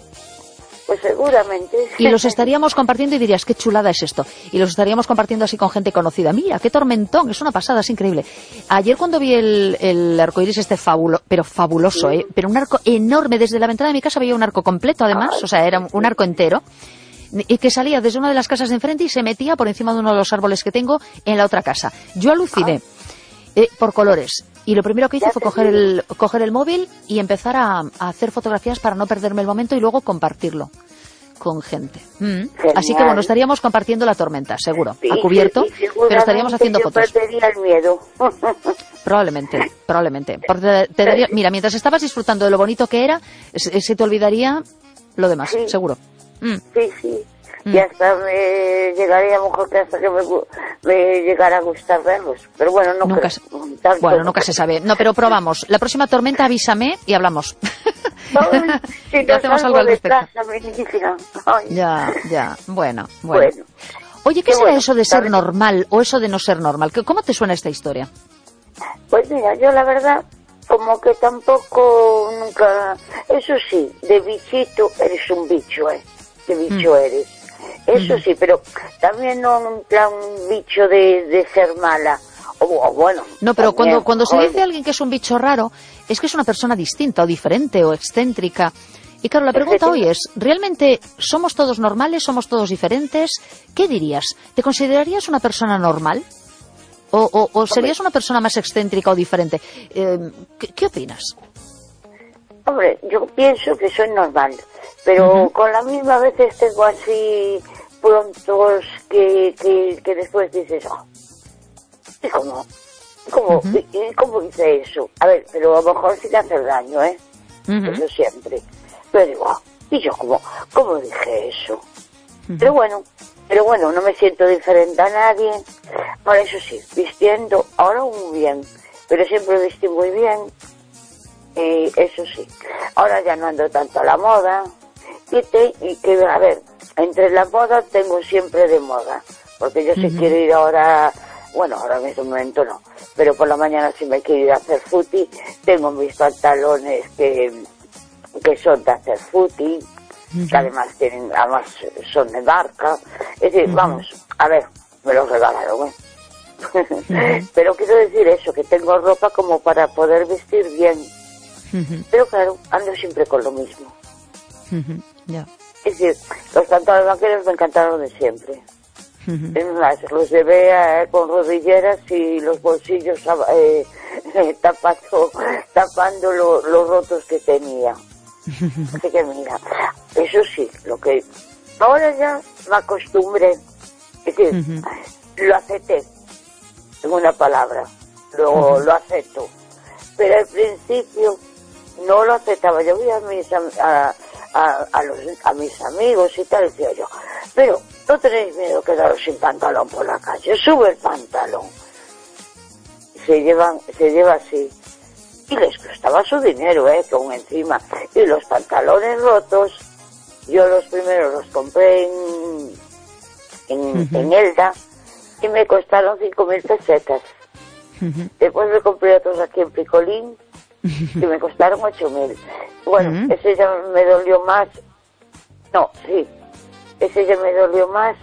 Pues seguramente. Y los estaríamos compartiendo y dirías, qué chulada es esto. Y los estaríamos compartiendo así con gente conocida. Mira, qué tormentón, es una pasada, es increíble. Ayer cuando vi el, el arcoíris este fabulo, pero fabuloso, ¿eh? Pero un arco enorme, desde la ventana de mi casa veía un arco completo además, o sea, era un arco entero, y que salía desde una de las casas de enfrente y se metía por encima de uno de los árboles que tengo en la otra casa. Yo aluciné. Eh, por colores. Y lo primero que hice fue coger el, coger el móvil y empezar a, a hacer fotografías para no perderme el momento y luego compartirlo con gente. Mm. Así que bueno, estaríamos compartiendo la tormenta, seguro, Sí, a cubierto, sí, pero estaríamos haciendo yo fotos. perdería el miedo. Probablemente, probablemente. Porque te, te daría, mira, mientras estabas disfrutando de lo bonito que era, se, se te olvidaría lo demás, Sí. seguro. Mm. Sí, sí. Mm. Y hasta me llegaría, a lo mejor que hasta que me, gu- me llegara a gustar verlos. Pero bueno, no Nunca creo. se- Tanto Bueno, no nunca creo. se sabe. No, pero probamos. La próxima tormenta avísame y hablamos. Ay, si Y no hacemos salgo algo al de respecto. casa, me dicen, ay. Ya, ya. Bueno, bueno. Bueno. Oye, ¿qué Qué será bueno, eso de ser ¿sabes? normal o eso de no ser normal? ¿Qué- ¿Cómo te suena esta historia? Pues mira, yo la verdad, como que tampoco nunca... Eso sí, de bichito eres un bicho, ¿eh? De bicho Mm. eres. Eso sí, pero también no en un plan bicho de, de ser mala. O, o bueno... No, pero también, cuando, cuando se joder. dice a alguien que es un bicho raro, es que es una persona distinta o diferente o excéntrica. Y claro, la pregunta hoy es, ¿realmente somos todos normales? ¿Somos todos diferentes? ¿Qué dirías? ¿Te considerarías una persona normal? ¿O, o, o serías una persona más excéntrica o diferente? Eh, ¿qué, ¿Qué opinas? Hombre, yo pienso que soy normal, pero Ujú. con la misma a veces tengo así prontos que, que, que después dices, oh, ¿y cómo? ¿Cómo, Ujú. y- y cómo hice eso? A ver, pero a lo mejor sin hacer daño, ¿eh? Ujú. Eso siempre. Pero digo, ah, ¿y yo cómo, cómo dije eso? Ujú. Pero bueno, pero bueno, no me siento diferente a nadie. Ahora eso sí, vistiendo, ahora muy bien, pero siempre vestí muy bien. Y eso sí, ahora ya no ando tanto a la moda. Y, te, y que, a ver, entre la moda tengo siempre de moda. Porque yo si Ujú. quiero ir ahora, bueno, ahora en este momento no, pero por la mañana si me quiero ir a hacer footy, tengo mis pantalones que, que son de hacer footy, que además tienen, además son de marca. Es decir, Ujú. vamos, a ver, me los regalaron, ¿eh? Pero quiero decir eso, que tengo ropa como para poder vestir bien. Ujú. Pero claro, ando siempre con lo mismo. Ujú. Ya. Es decir, los pantalones vaqueros me encantaron de siempre. Ujú. Es más, los llevé eh, con rodilleras y los bolsillos eh, eh, tapando, tapando lo- los rotos que tenía. Así que mira, eso sí, lo que ahora ya me acostumbré. Es decir, Ujú. lo acepté, en una palabra, lo, lo acepto. Pero al principio no lo aceptaba. Yo vi a mis, am- a, a, a, los, a mis amigos y tal, decía yo, pero no tenéis miedo de quedaros sin pantalón por la calle, sube el pantalón. Se llevan, se lleva así. Y les costaba su dinero, eh, que aún encima. Y los pantalones rotos, yo los primeros los compré en, en, Ujú. en Elda y me costaron cinco mil pesetas. Ujú. Después me compré otros aquí en Picolín y me costaron ocho mil. Bueno, Ujú. ese ya me dolió más. No, sí, ese ya me dolió más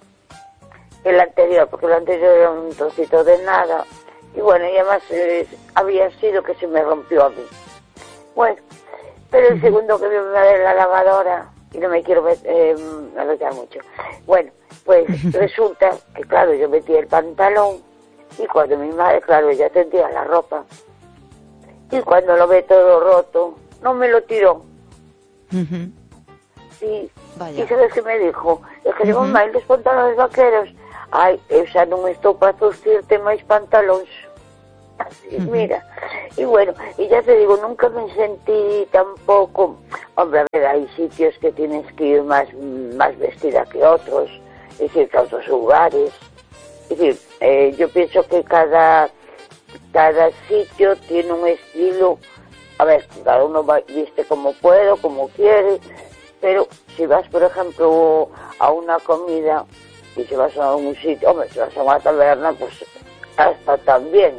que el anterior, porque el anterior era un trocito de nada. Y bueno, y además eh, había sido que se me rompió a mí. Bueno, pero el segundo que me va a ver la lavadora, y no me quiero met- eh, meter mucho. Bueno, pues resulta que claro, yo metí el pantalón y cuando mi madre, claro, ella tendía la ropa. Y cuando lo ve todo roto, no me lo tiró. Ujú. Sí. Vaya. E sabes que me dijo? É que digo, Uh-huh. máis dos pantalones vaqueros. Ai, eu xa non estou para sustirte máis pantalóns. Así, uh-huh. Mira. E bueno, e ya te digo, nunca me sentí tampoco... Hombre, a ver, hai sitios que tienes que ir máis, máis vestida que otros, es decir, que otros lugares. Es decir, eh, yo pienso que cada, cada sitio tiene un estilo... A ver, cada uno va, viste como puede, como quiere, pero si vas, por ejemplo, a una comida y si vas a un sitio, hombre, si vas a una taberna, pues hasta también.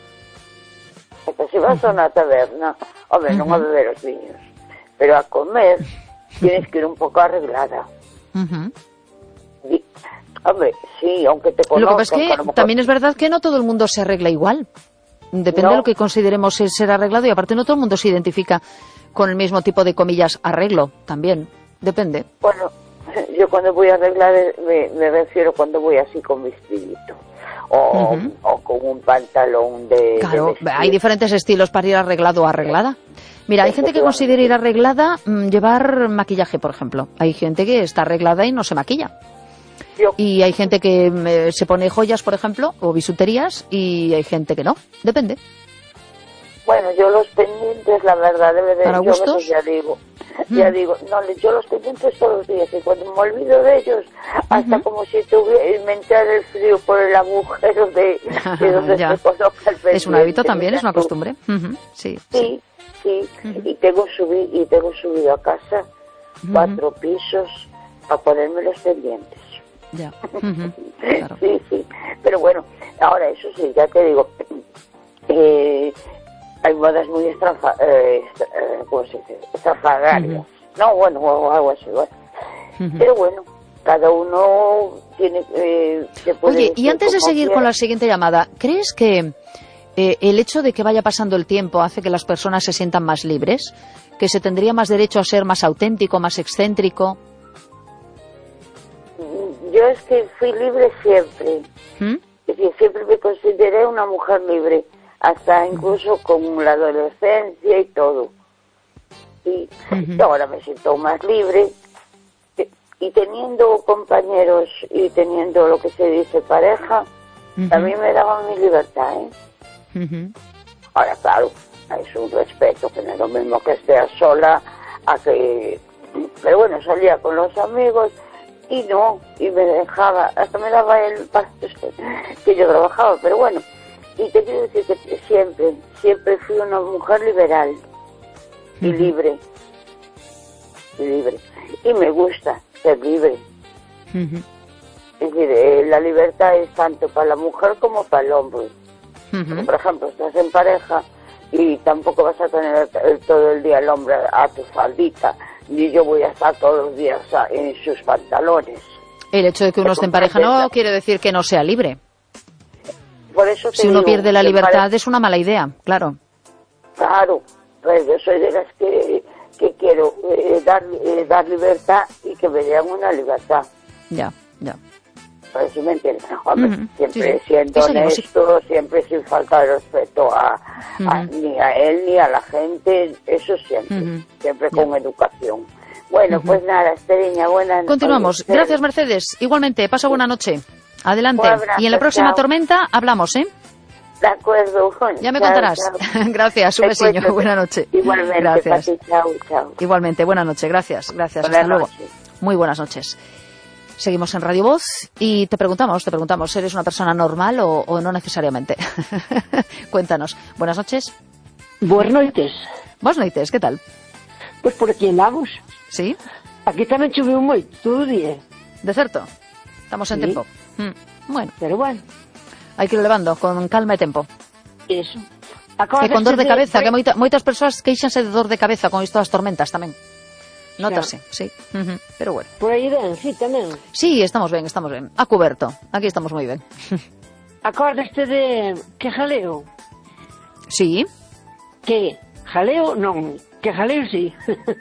Porque si vas a una taberna, hombre, uh-huh. no a beber los viños, pero a comer tienes que ir un poco arreglada. Uh-huh. Y, hombre, sí, aunque te conozcan... Lo que pasa es que mejor... también es verdad que no todo el mundo se arregla igual. Depende no. de lo que consideremos ser arreglado y aparte no todo el mundo se identifica con el mismo tipo de comillas arreglo, también, depende. Bueno, yo cuando voy a arreglar me, me refiero cuando voy así con vestidito o, uh-huh. o con un pantalón de... Claro, de hay diferentes estilos para ir arreglado o arreglada. Mira, hay gente que considera ir arreglada mmm, llevar maquillaje, por ejemplo. Hay gente que está arreglada y no se maquilla. Yo. Y hay gente que eh, se pone joyas, por ejemplo, o bisuterías, y hay gente que no. Depende. Bueno, yo los pendientes, la verdad, debe de... ¿Para yo gustos? Ya digo, mm. ya digo, no, yo los pendientes todos los días, y cuando me olvido de ellos, hasta uh-huh. como si tuviera, me entrara el frío por el agujero de, de donde se coloca el pendiente. Es un hábito también, es una costumbre. Uh-huh. Sí, sí, sí. sí. Uh-huh. Y tengo subido, y tengo subido a casa cuatro uh-huh. pisos a ponerme los pendientes. Ya. Uh-huh. Claro. Sí, sí. Pero bueno, ahora eso sí, ya te digo, eh, hay modas muy estrafa, eh, eh, ¿cómo se dice? Estrafalarias. Uh-huh. No, bueno, o algo así, bueno. Uh-huh. Pero bueno, cada uno tiene... Eh, se puede Oye, y antes de seguir quiera. con la siguiente llamada, ¿crees que eh, el hecho de que vaya pasando el tiempo hace que las personas se sientan más libres? ¿Que se tendría más derecho a ser más auténtico, más excéntrico? Yo es que fui libre siempre. ¿Mm? Es decir, siempre me consideré una mujer libre, hasta incluso con la adolescencia y todo. Y, uh-huh. y ahora me siento más libre. Y teniendo compañeros y teniendo lo que se dice pareja, uh-huh. también me daban mi libertad, ¿eh? Uh-huh. Ahora, claro, es un respeto, que no es lo mismo que esté sola a que... Pero bueno, salía con los amigos... Y no, y me dejaba, hasta me daba el paso que yo trabajaba, pero bueno, y te quiero decir que siempre, siempre fui una mujer liberal y uh-huh. libre, y libre, y me gusta ser libre. Uh-huh. Es decir, eh, la libertad es tanto para la mujer como para el hombre. Uh-huh. Porque, por ejemplo, estás en pareja y tampoco vas a tener el, todo el día el hombre a tu faldita, ni yo voy a estar todos los días en sus pantalones. El hecho de que uno esté en pareja no quiere decir que no sea libre. Por eso te si uno digo, pierde la libertad pare... es una mala idea, claro. Claro, pues yo soy de las que, que quiero eh, dar, eh, dar libertad y que me den una libertad. Ya, ya. Pues si me entiendes, hombre, uh-huh. siempre sí, siendo sí, señor, honesto, sí. siempre sin faltar respeto a, uh-huh. a, ni a él ni a la gente, eso siempre, uh-huh. siempre yeah. con educación. Bueno, uh-huh. pues nada, Esteriña, buenas noches. Continuamos. Gracias, Mercedes. Igualmente, pasa buena noche. Adelante. Abrazo, y en la próxima chao. tormenta hablamos, ¿eh? De acuerdo. Ya me chao, contarás. Chao. Gracias, un besillo. Buena noche. Igualmente, gracias. Pati, chao, chao. Igualmente, buena noche. Gracias, gracias. Buenas Hasta luego. noches. Muy buenas noches. Seguimos en Radio Voz y te preguntamos, te preguntamos, ¿eres una persona normal o, o no necesariamente? Cuéntanos. Buenas noches. Buenas noches. Buenas noches, ¿qué tal? Pues por aquí andamos. ¿Sí? Aquí tamén choveu moito, todo o día. De certo? Estamos en sí. tempo. Mm. Bueno. Pero bueno. Hai que ir levando con calma e tempo. Eso. E con dor de cabeza, de... que moita, moitas persoas queixanse de dor de cabeza con isto das tormentas tamén. Nótase, sí. Uh-huh. Pero bueno. Por aí ben, sí, tamén. Sí, estamos ben, estamos ben. A cuberto. Aquí estamos moi ben. Acordaste de que jaleo? Sí. Que jaleo non, que jaleo sí.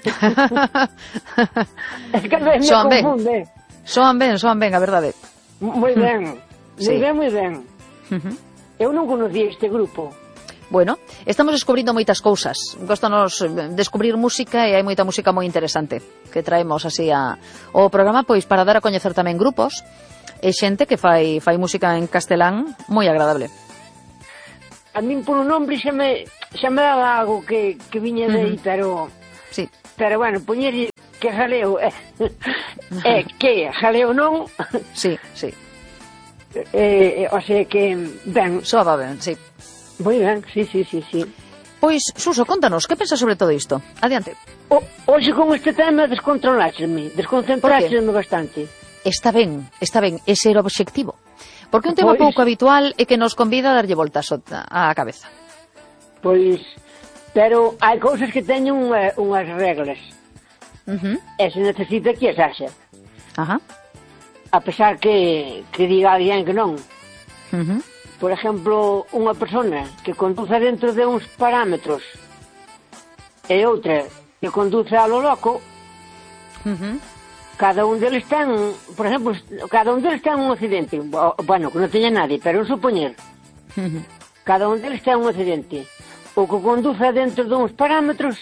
Es que me soan confunde. Ben. Soan ben, soan ben, a verdade. Moi ben. Sí. Moi ben, moi ben. Uh-huh. Eu non conocía este grupo. Bueno, estamos descubrindo moitas cousas. Góstanos descubrir música e hai moita música moi interesante que traemos así a, o programa, pois para dar a coñecer tamén grupos e xente que fai fai música en castelán moi agradable. A min por un nombre xa me, xa me daba algo que, que viña de aí, uh-huh. pero... Sí. Pero bueno, poñer que jaleo é, eh, que jaleo non... Sí, sí. Eh, o sea que, ben... Soaba ben, sí. Moi ben, sí, sí, sí, sí. Pois, Suso, contanos, que pensas sobre todo isto? Adiante. O, hoxe con este tema descontroláxeme, desconcentráxeme bastante. Está ben, está ben, ese era o obxectivo. Porque un tema pois, pouco habitual é que nos convida a darlle voltas á cabeza. Pois, pero hai cousas que teñen unha, unhas reglas. Uh-huh. E se necesita que as haxa. Ajá. A pesar que, que diga alguén que non. Uh-huh. Por exemplo, unha persona que conduza dentro de uns parámetros e outra que conduce a lo loco, uh-huh. cada un deles ten, por exemplo, cada un deles ten un accidente. Bueno, que non teña nadie, pero un supoñer. Uh-huh. Cada un deles ten un accidente. O que conduce dentro de uns parámetros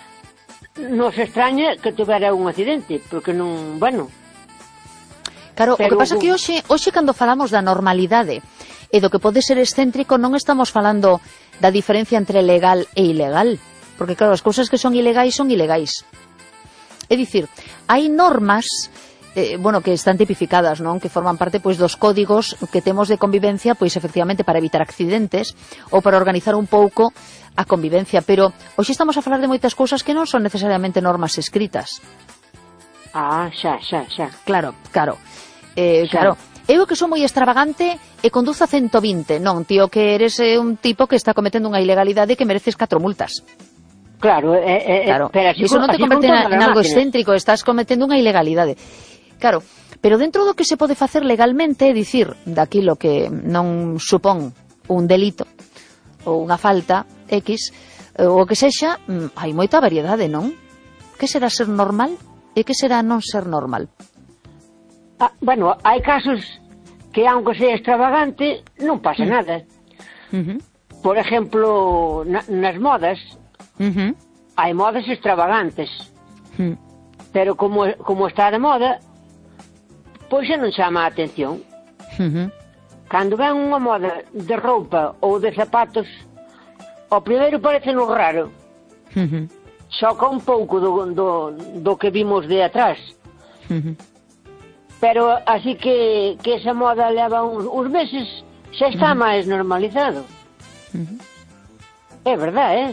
non se extraña que tuvera un accidente, porque non, bueno... Claro, pero, o que pasa é que hoxe, hoxe cando falamos da normalidade e do que pode ser excéntrico, non estamos falando da diferencia entre legal e ilegal, porque claro, as cousas que son ilegais son ilegais. É dicir, hai normas eh, bueno, que están tipificadas, non? Que forman parte pois dos códigos que temos de convivencia, pois efectivamente para evitar accidentes ou para organizar un pouco a convivencia, pero hoxe estamos a falar de moitas cousas que non son necesariamente normas escritas. Ah, xa, xa, xa. Claro, claro. Eh, claro. Eu que sou moi extravagante e conduzo a ciento vinte. Non, tío, que eres eh, un tipo que está cometendo unha ilegalidade que mereces catro multas. Claro, eh, eh, claro. pero así, Iso non te converte en, en algo excéntrico, estás cometendo unha ilegalidade. Claro, pero dentro do que se pode facer legalmente, é dicir, daquilo que non supón un delito ou unha falta X, ou o que sexa, hai moita variedade, non? Que será ser normal e que será non ser normal? Ah, bueno, hai casos que, aunque sea extravagante, non pasa uh-huh. nada. Uh-huh. Por exemplo, na, nas modas, uh-huh. hai modas extravagantes. Uh-huh. Pero como, como está de moda, pois xa non chama a atención. Uh-huh. Cando ven unha moda de roupa ou de zapatos, ao primeiro parece no raro. Uh-huh. Xoca un pouco do, do, do que vimos de atrás. Uh-huh. Pero así que, que esa moda leva uns, uns meses, xa está uh-huh. máis normalizado. Uh-huh. É verdade, eh?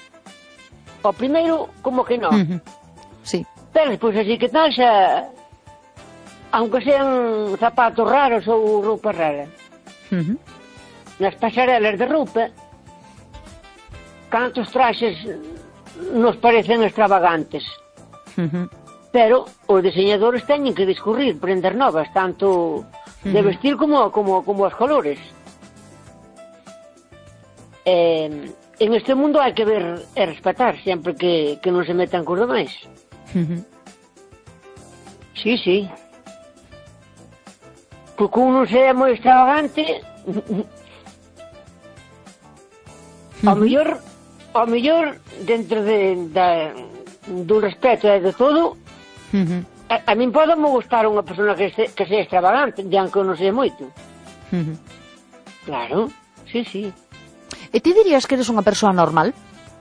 O primeiro, como que non. Uh-huh. Sí. Pero despois así que tal, xa... Aunque sean zapatos raros ou roupa rara. Uh-huh. Nas pasarelas de roupa, cantos traxes nos parecen extravagantes. Uh-huh. Pero os diseñadores teñen que discurrir prendas novas, tanto uh-huh. de vestir como, como, como os colores. Eh, en este mundo hai que ver e respetar sempre que, que non se metan cos demais. Uh-huh. Sí, sí. Porque uno sea moi extravagante, uh-huh. ao mellor, ao mellor dentro de, da, do respeto e de todo. Uh-huh. A, a min pode me gustar unha persona que, se, que sea extravagante, de aunque non sea moito. Uh-huh. Claro, sí, sí. E ti dirías que eres unha persoa normal?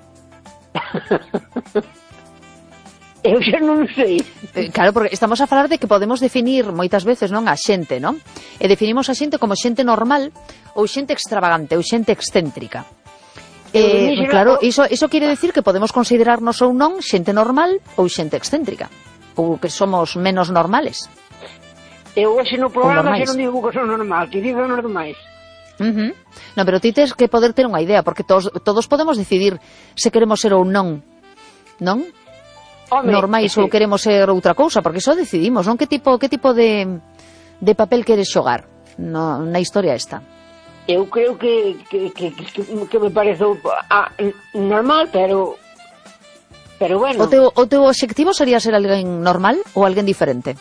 Eu xa non sei. Eh, claro, porque estamos a falar de que podemos definir moitas veces, non, a xente, non? E definimos a xente como xente normal ou xente extravagante ou xente excéntrica. Eh, claro, iso, iso quere decir que podemos considerarnos ou non xente normal ou xente excéntrica. Ou que somos menos normales. Eu hoxe no programa xa non digo que son normal, que digo normais. Uh-huh. No, pero ti tens que poder ter unha idea, porque todos, todos podemos decidir se queremos ser ou non, non? Home, normais sí. Ou queremos ser outra cousa, porque iso decidimos, non? Que tipo, que tipo de, de papel queres xogar no, na historia esta? Eu creo que, que, que, que, que me parece ah, normal, pero... Pero bueno... O teu, o teu obxectivo sería ser alguén normal ou alguén diferente?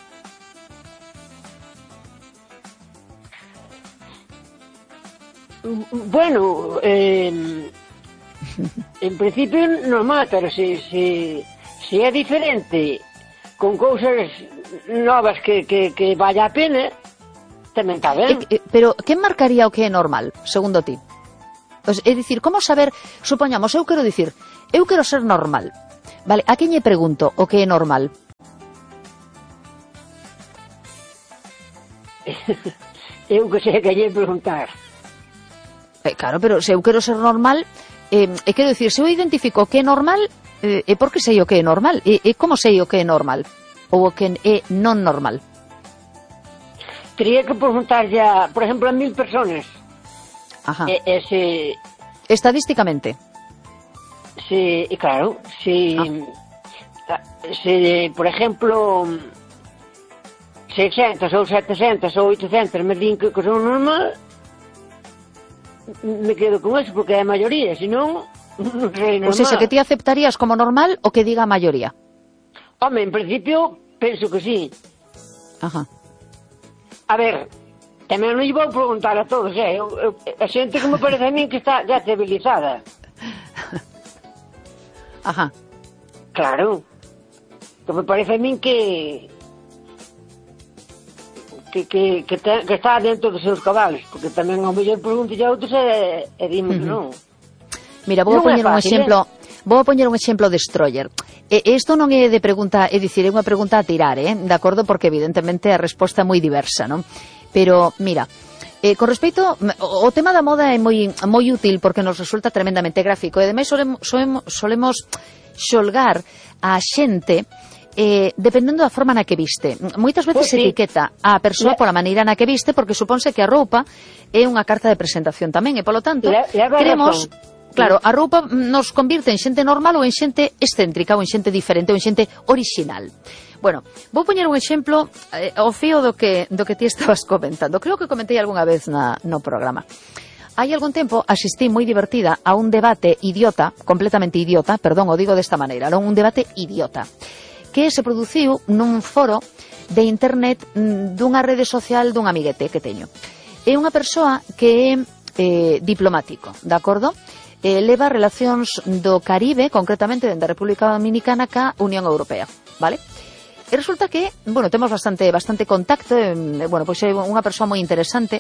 Bueno, eh, En principio normal, pero se, se, se é diferente con cousas novas que, que, que vaya a pena, tamén está ben. E, e, pero que marcaría o que é normal, segundo ti? Pues, é dicir, como saber, supoñamos, eu quero dicir, eu quero ser normal. Vale, a quen lle pregunto o que é normal? Eu que sei que lle preguntar. Eh, claro, pero se eu quero ser normal, eh, e quero dicir, se eu identifico o que é normal, eh, é porque sei o que é normal. E, e como sei o que é normal? Ou o que é non normal? Tería que preguntar ya, por exemplo, a mil personas. Ajá. E, e se... Estadísticamente. Se, e claro, se... Ah. Se, por exemplo... seiscentos ou setecentos ou oitocentos me din que, que son normal, me quedo con eso porque é a maioría, senón non sei normal. O sea, que ti aceptarías como normal o que diga a maioría? Home, en principio penso que sí. Ajá. A ver, tamén non lle vou preguntar a todos, eh? Eu, eu, a xente que me parece a mí que está ya civilizada. Ajá. Claro. Que me parece a mí que que, que, que, te, que está dentro dos seus cabales, porque tamén ao mellor pregunto a outros e, e dimos que non. Mira, vou a poñer un exemplo, eh? vou a poñer un exemplo destroyer. E isto non é de pregunta, é dicir, é unha pregunta a tirar, eh? De acordo, porque evidentemente a resposta é moi diversa, non? Pero, mira, eh, con respecto, o tema da moda é moi moi útil porque nos resulta tremendamente gráfico, e ademais solemos, solemos, solemos xolgar a xente Eh, dependendo da forma na que viste. Moitas veces pues se sí. etiqueta a persoa pola maneira na que viste porque supónse que a roupa é unha carta de presentación tamén e polo tanto le, le queremos, claro, a roupa nos convirte en xente normal ou en xente excéntrica ou en xente diferente ou en xente orixinal. Bueno, vou poñer un exemplo eh, ao fío do que, do que ti estabas comentando. Creo que comentei algunha vez na, no programa. Hai algún tempo asistí moi divertida a un debate idiota, completamente idiota, perdón, o digo desta maneira, non un debate idiota, que se produciu nun foro de internet dunha rede social dun amiguete que teño. É unha persoa que é eh, diplomático, de acordo? Eh, leva relacións do Caribe, concretamente da República Dominicana ca Unión Europea, vale? E resulta que, bueno, temos bastante bastante contacto, eh, bueno, pois é unha persoa moi interesante.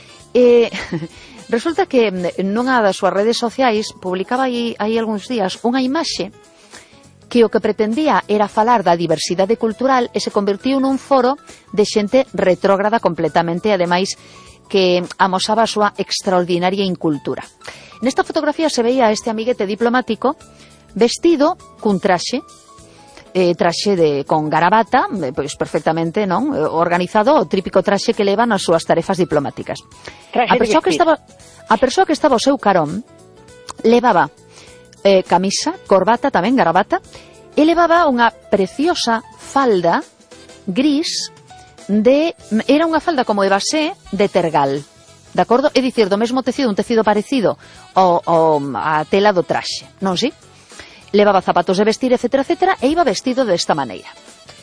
E resulta que nunha das súas redes sociais publicaba aí, aí algúns días unha imaxe que o que pretendía era falar da diversidade cultural e se convertiu nun foro de xente retrógrada completamente, ademais que amosaba a súa extraordinaria incultura. Nesta fotografía se veía a este amiguete diplomático vestido cun traxe, eh, traxe de, con garabata, eh, pois perfectamente, non, organizado, o típico traxe que levan as súas tarefas diplomáticas. A persoa que estaba, a persoa que estaba ao seu carón levaba Eh, camisa, corbata, tamén garabata, e levaba unha preciosa falda gris de... Era unha falda como de basé de tergal, de acordo? É dicir, do mesmo tecido, un tecido parecido ao, ao, a tela do traxe, non si? Levaba zapatos de vestir, etcétera, etcétera, e iba vestido desta maneira.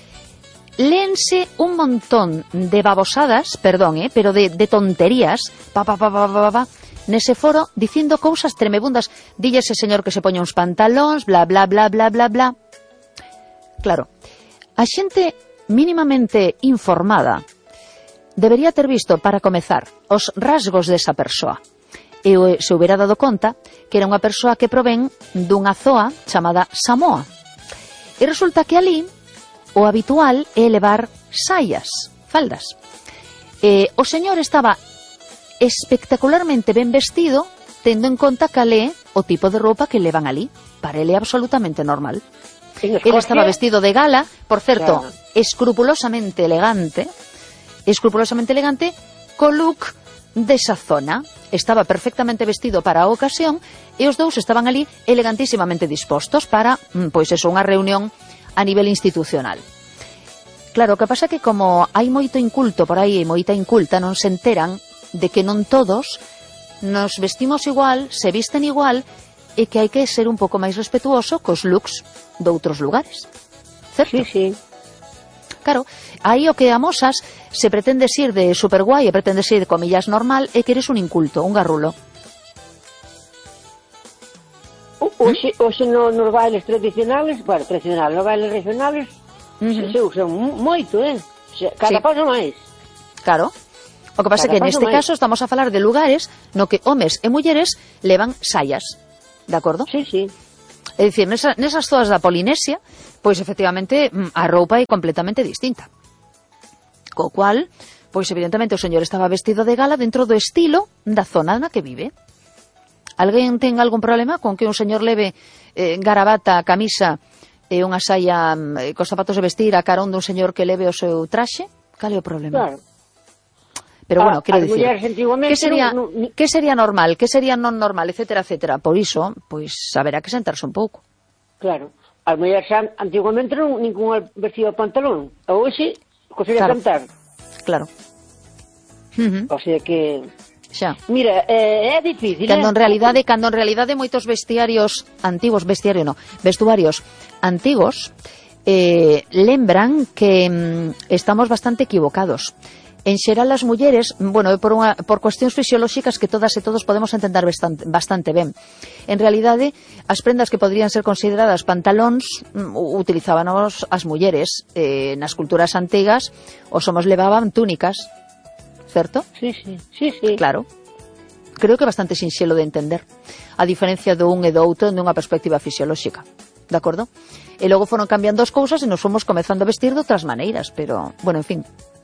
Léense un montón de babosadas, perdón, eh, pero de, de tonterías, pa, pa, pa, pa, pa, pa, pa, nese foro, dicindo cousas tremebundas. Dille ese señor que se poña uns pantalóns, bla, bla, bla, bla, bla, bla. Claro, a xente mínimamente informada debería ter visto, para comezar, os rasgos desa persoa. E se houbera dado conta que era unha persoa que provén dunha zoa chamada Samoa. E resulta que ali o habitual é levar saias, faldas. E o señor estaba espectacularmente ben vestido, tendo en conta que é o tipo de roupa que levan ali. Para ele é absolutamente normal. Ele estaba vestido de gala, por certo, claro, escrupulosamente elegante, escrupulosamente elegante, co look desa zona. Estaba perfectamente vestido para a ocasión e os dous estaban ali elegantísimamente dispostos para, pois eso, unha reunión a nivel institucional. Claro, o que pasa é que como hai moito inculto por aí e moita inculta, non se enteran de que non todos nos vestimos igual, se visten igual e que hai que ser un pouco máis respetuoso cos looks de outros lugares. Certo? Sí, sí. Claro, aí o que amosas, se pretendes ir de superguai e pretendes ir, comillas, normal, é que eres un inculto, un garrulo. Hoxe, hoxe no, nos bailes tradicionales, bueno, tradicionales, nos bailes regionales, uh-huh. se, se usan moito, eh? Se, cada sí. paso máis. Claro. O que pasa é que neste caso estamos a falar de lugares no que homes e mulleres levan saias, de acordo? Sí, sí. É dicir, nesa, nesas zonas da Polinesia, pois efectivamente a roupa é completamente distinta. Co cual, pois evidentemente o señor estaba vestido de gala dentro do estilo da zona na que vive. Alguén ten algún problema con que un señor leve eh, garabata, camisa e unha saia eh, cos zapatos de vestir a carón dun señor que leve o seu traxe? Cal é o problema? Claro. Pero bueno, ah, quero dicir, que sería, no, no, que sería normal, que sería non normal, etcétera, etcétera. Por iso, pois, haberá que sentarse un pouco. Claro. As mulleres antiguamente non ningún vestido de pantalón. Hoxe, cosería claro. cantar. Claro. Uh-huh. O sea que... Xa. Mira, eh, é difícil, cando eh? en realidade, cando en realidade moitos vestiarios antigos, vestiario no, vestuarios antigos, eh, lembran que mm, estamos bastante equivocados. En xeral as mulleres, bueno, por, unha, por cuestións fisiolóxicas que todas e todos podemos entender bastante, bastante ben. En realidade, as prendas que podrían ser consideradas pantalóns utilizábanos as mulleres. Eh, nas culturas antigas, os homos levaban túnicas, certo? Sí, sí, sí, sí. Claro. Creo que é bastante sinxelo de entender. A diferencia do un e do outro dunha perspectiva fisiolóxica. De acordo? E logo foron cambiando as cousas e nos fomos comezando a vestir de outras maneiras, pero, bueno, en fin...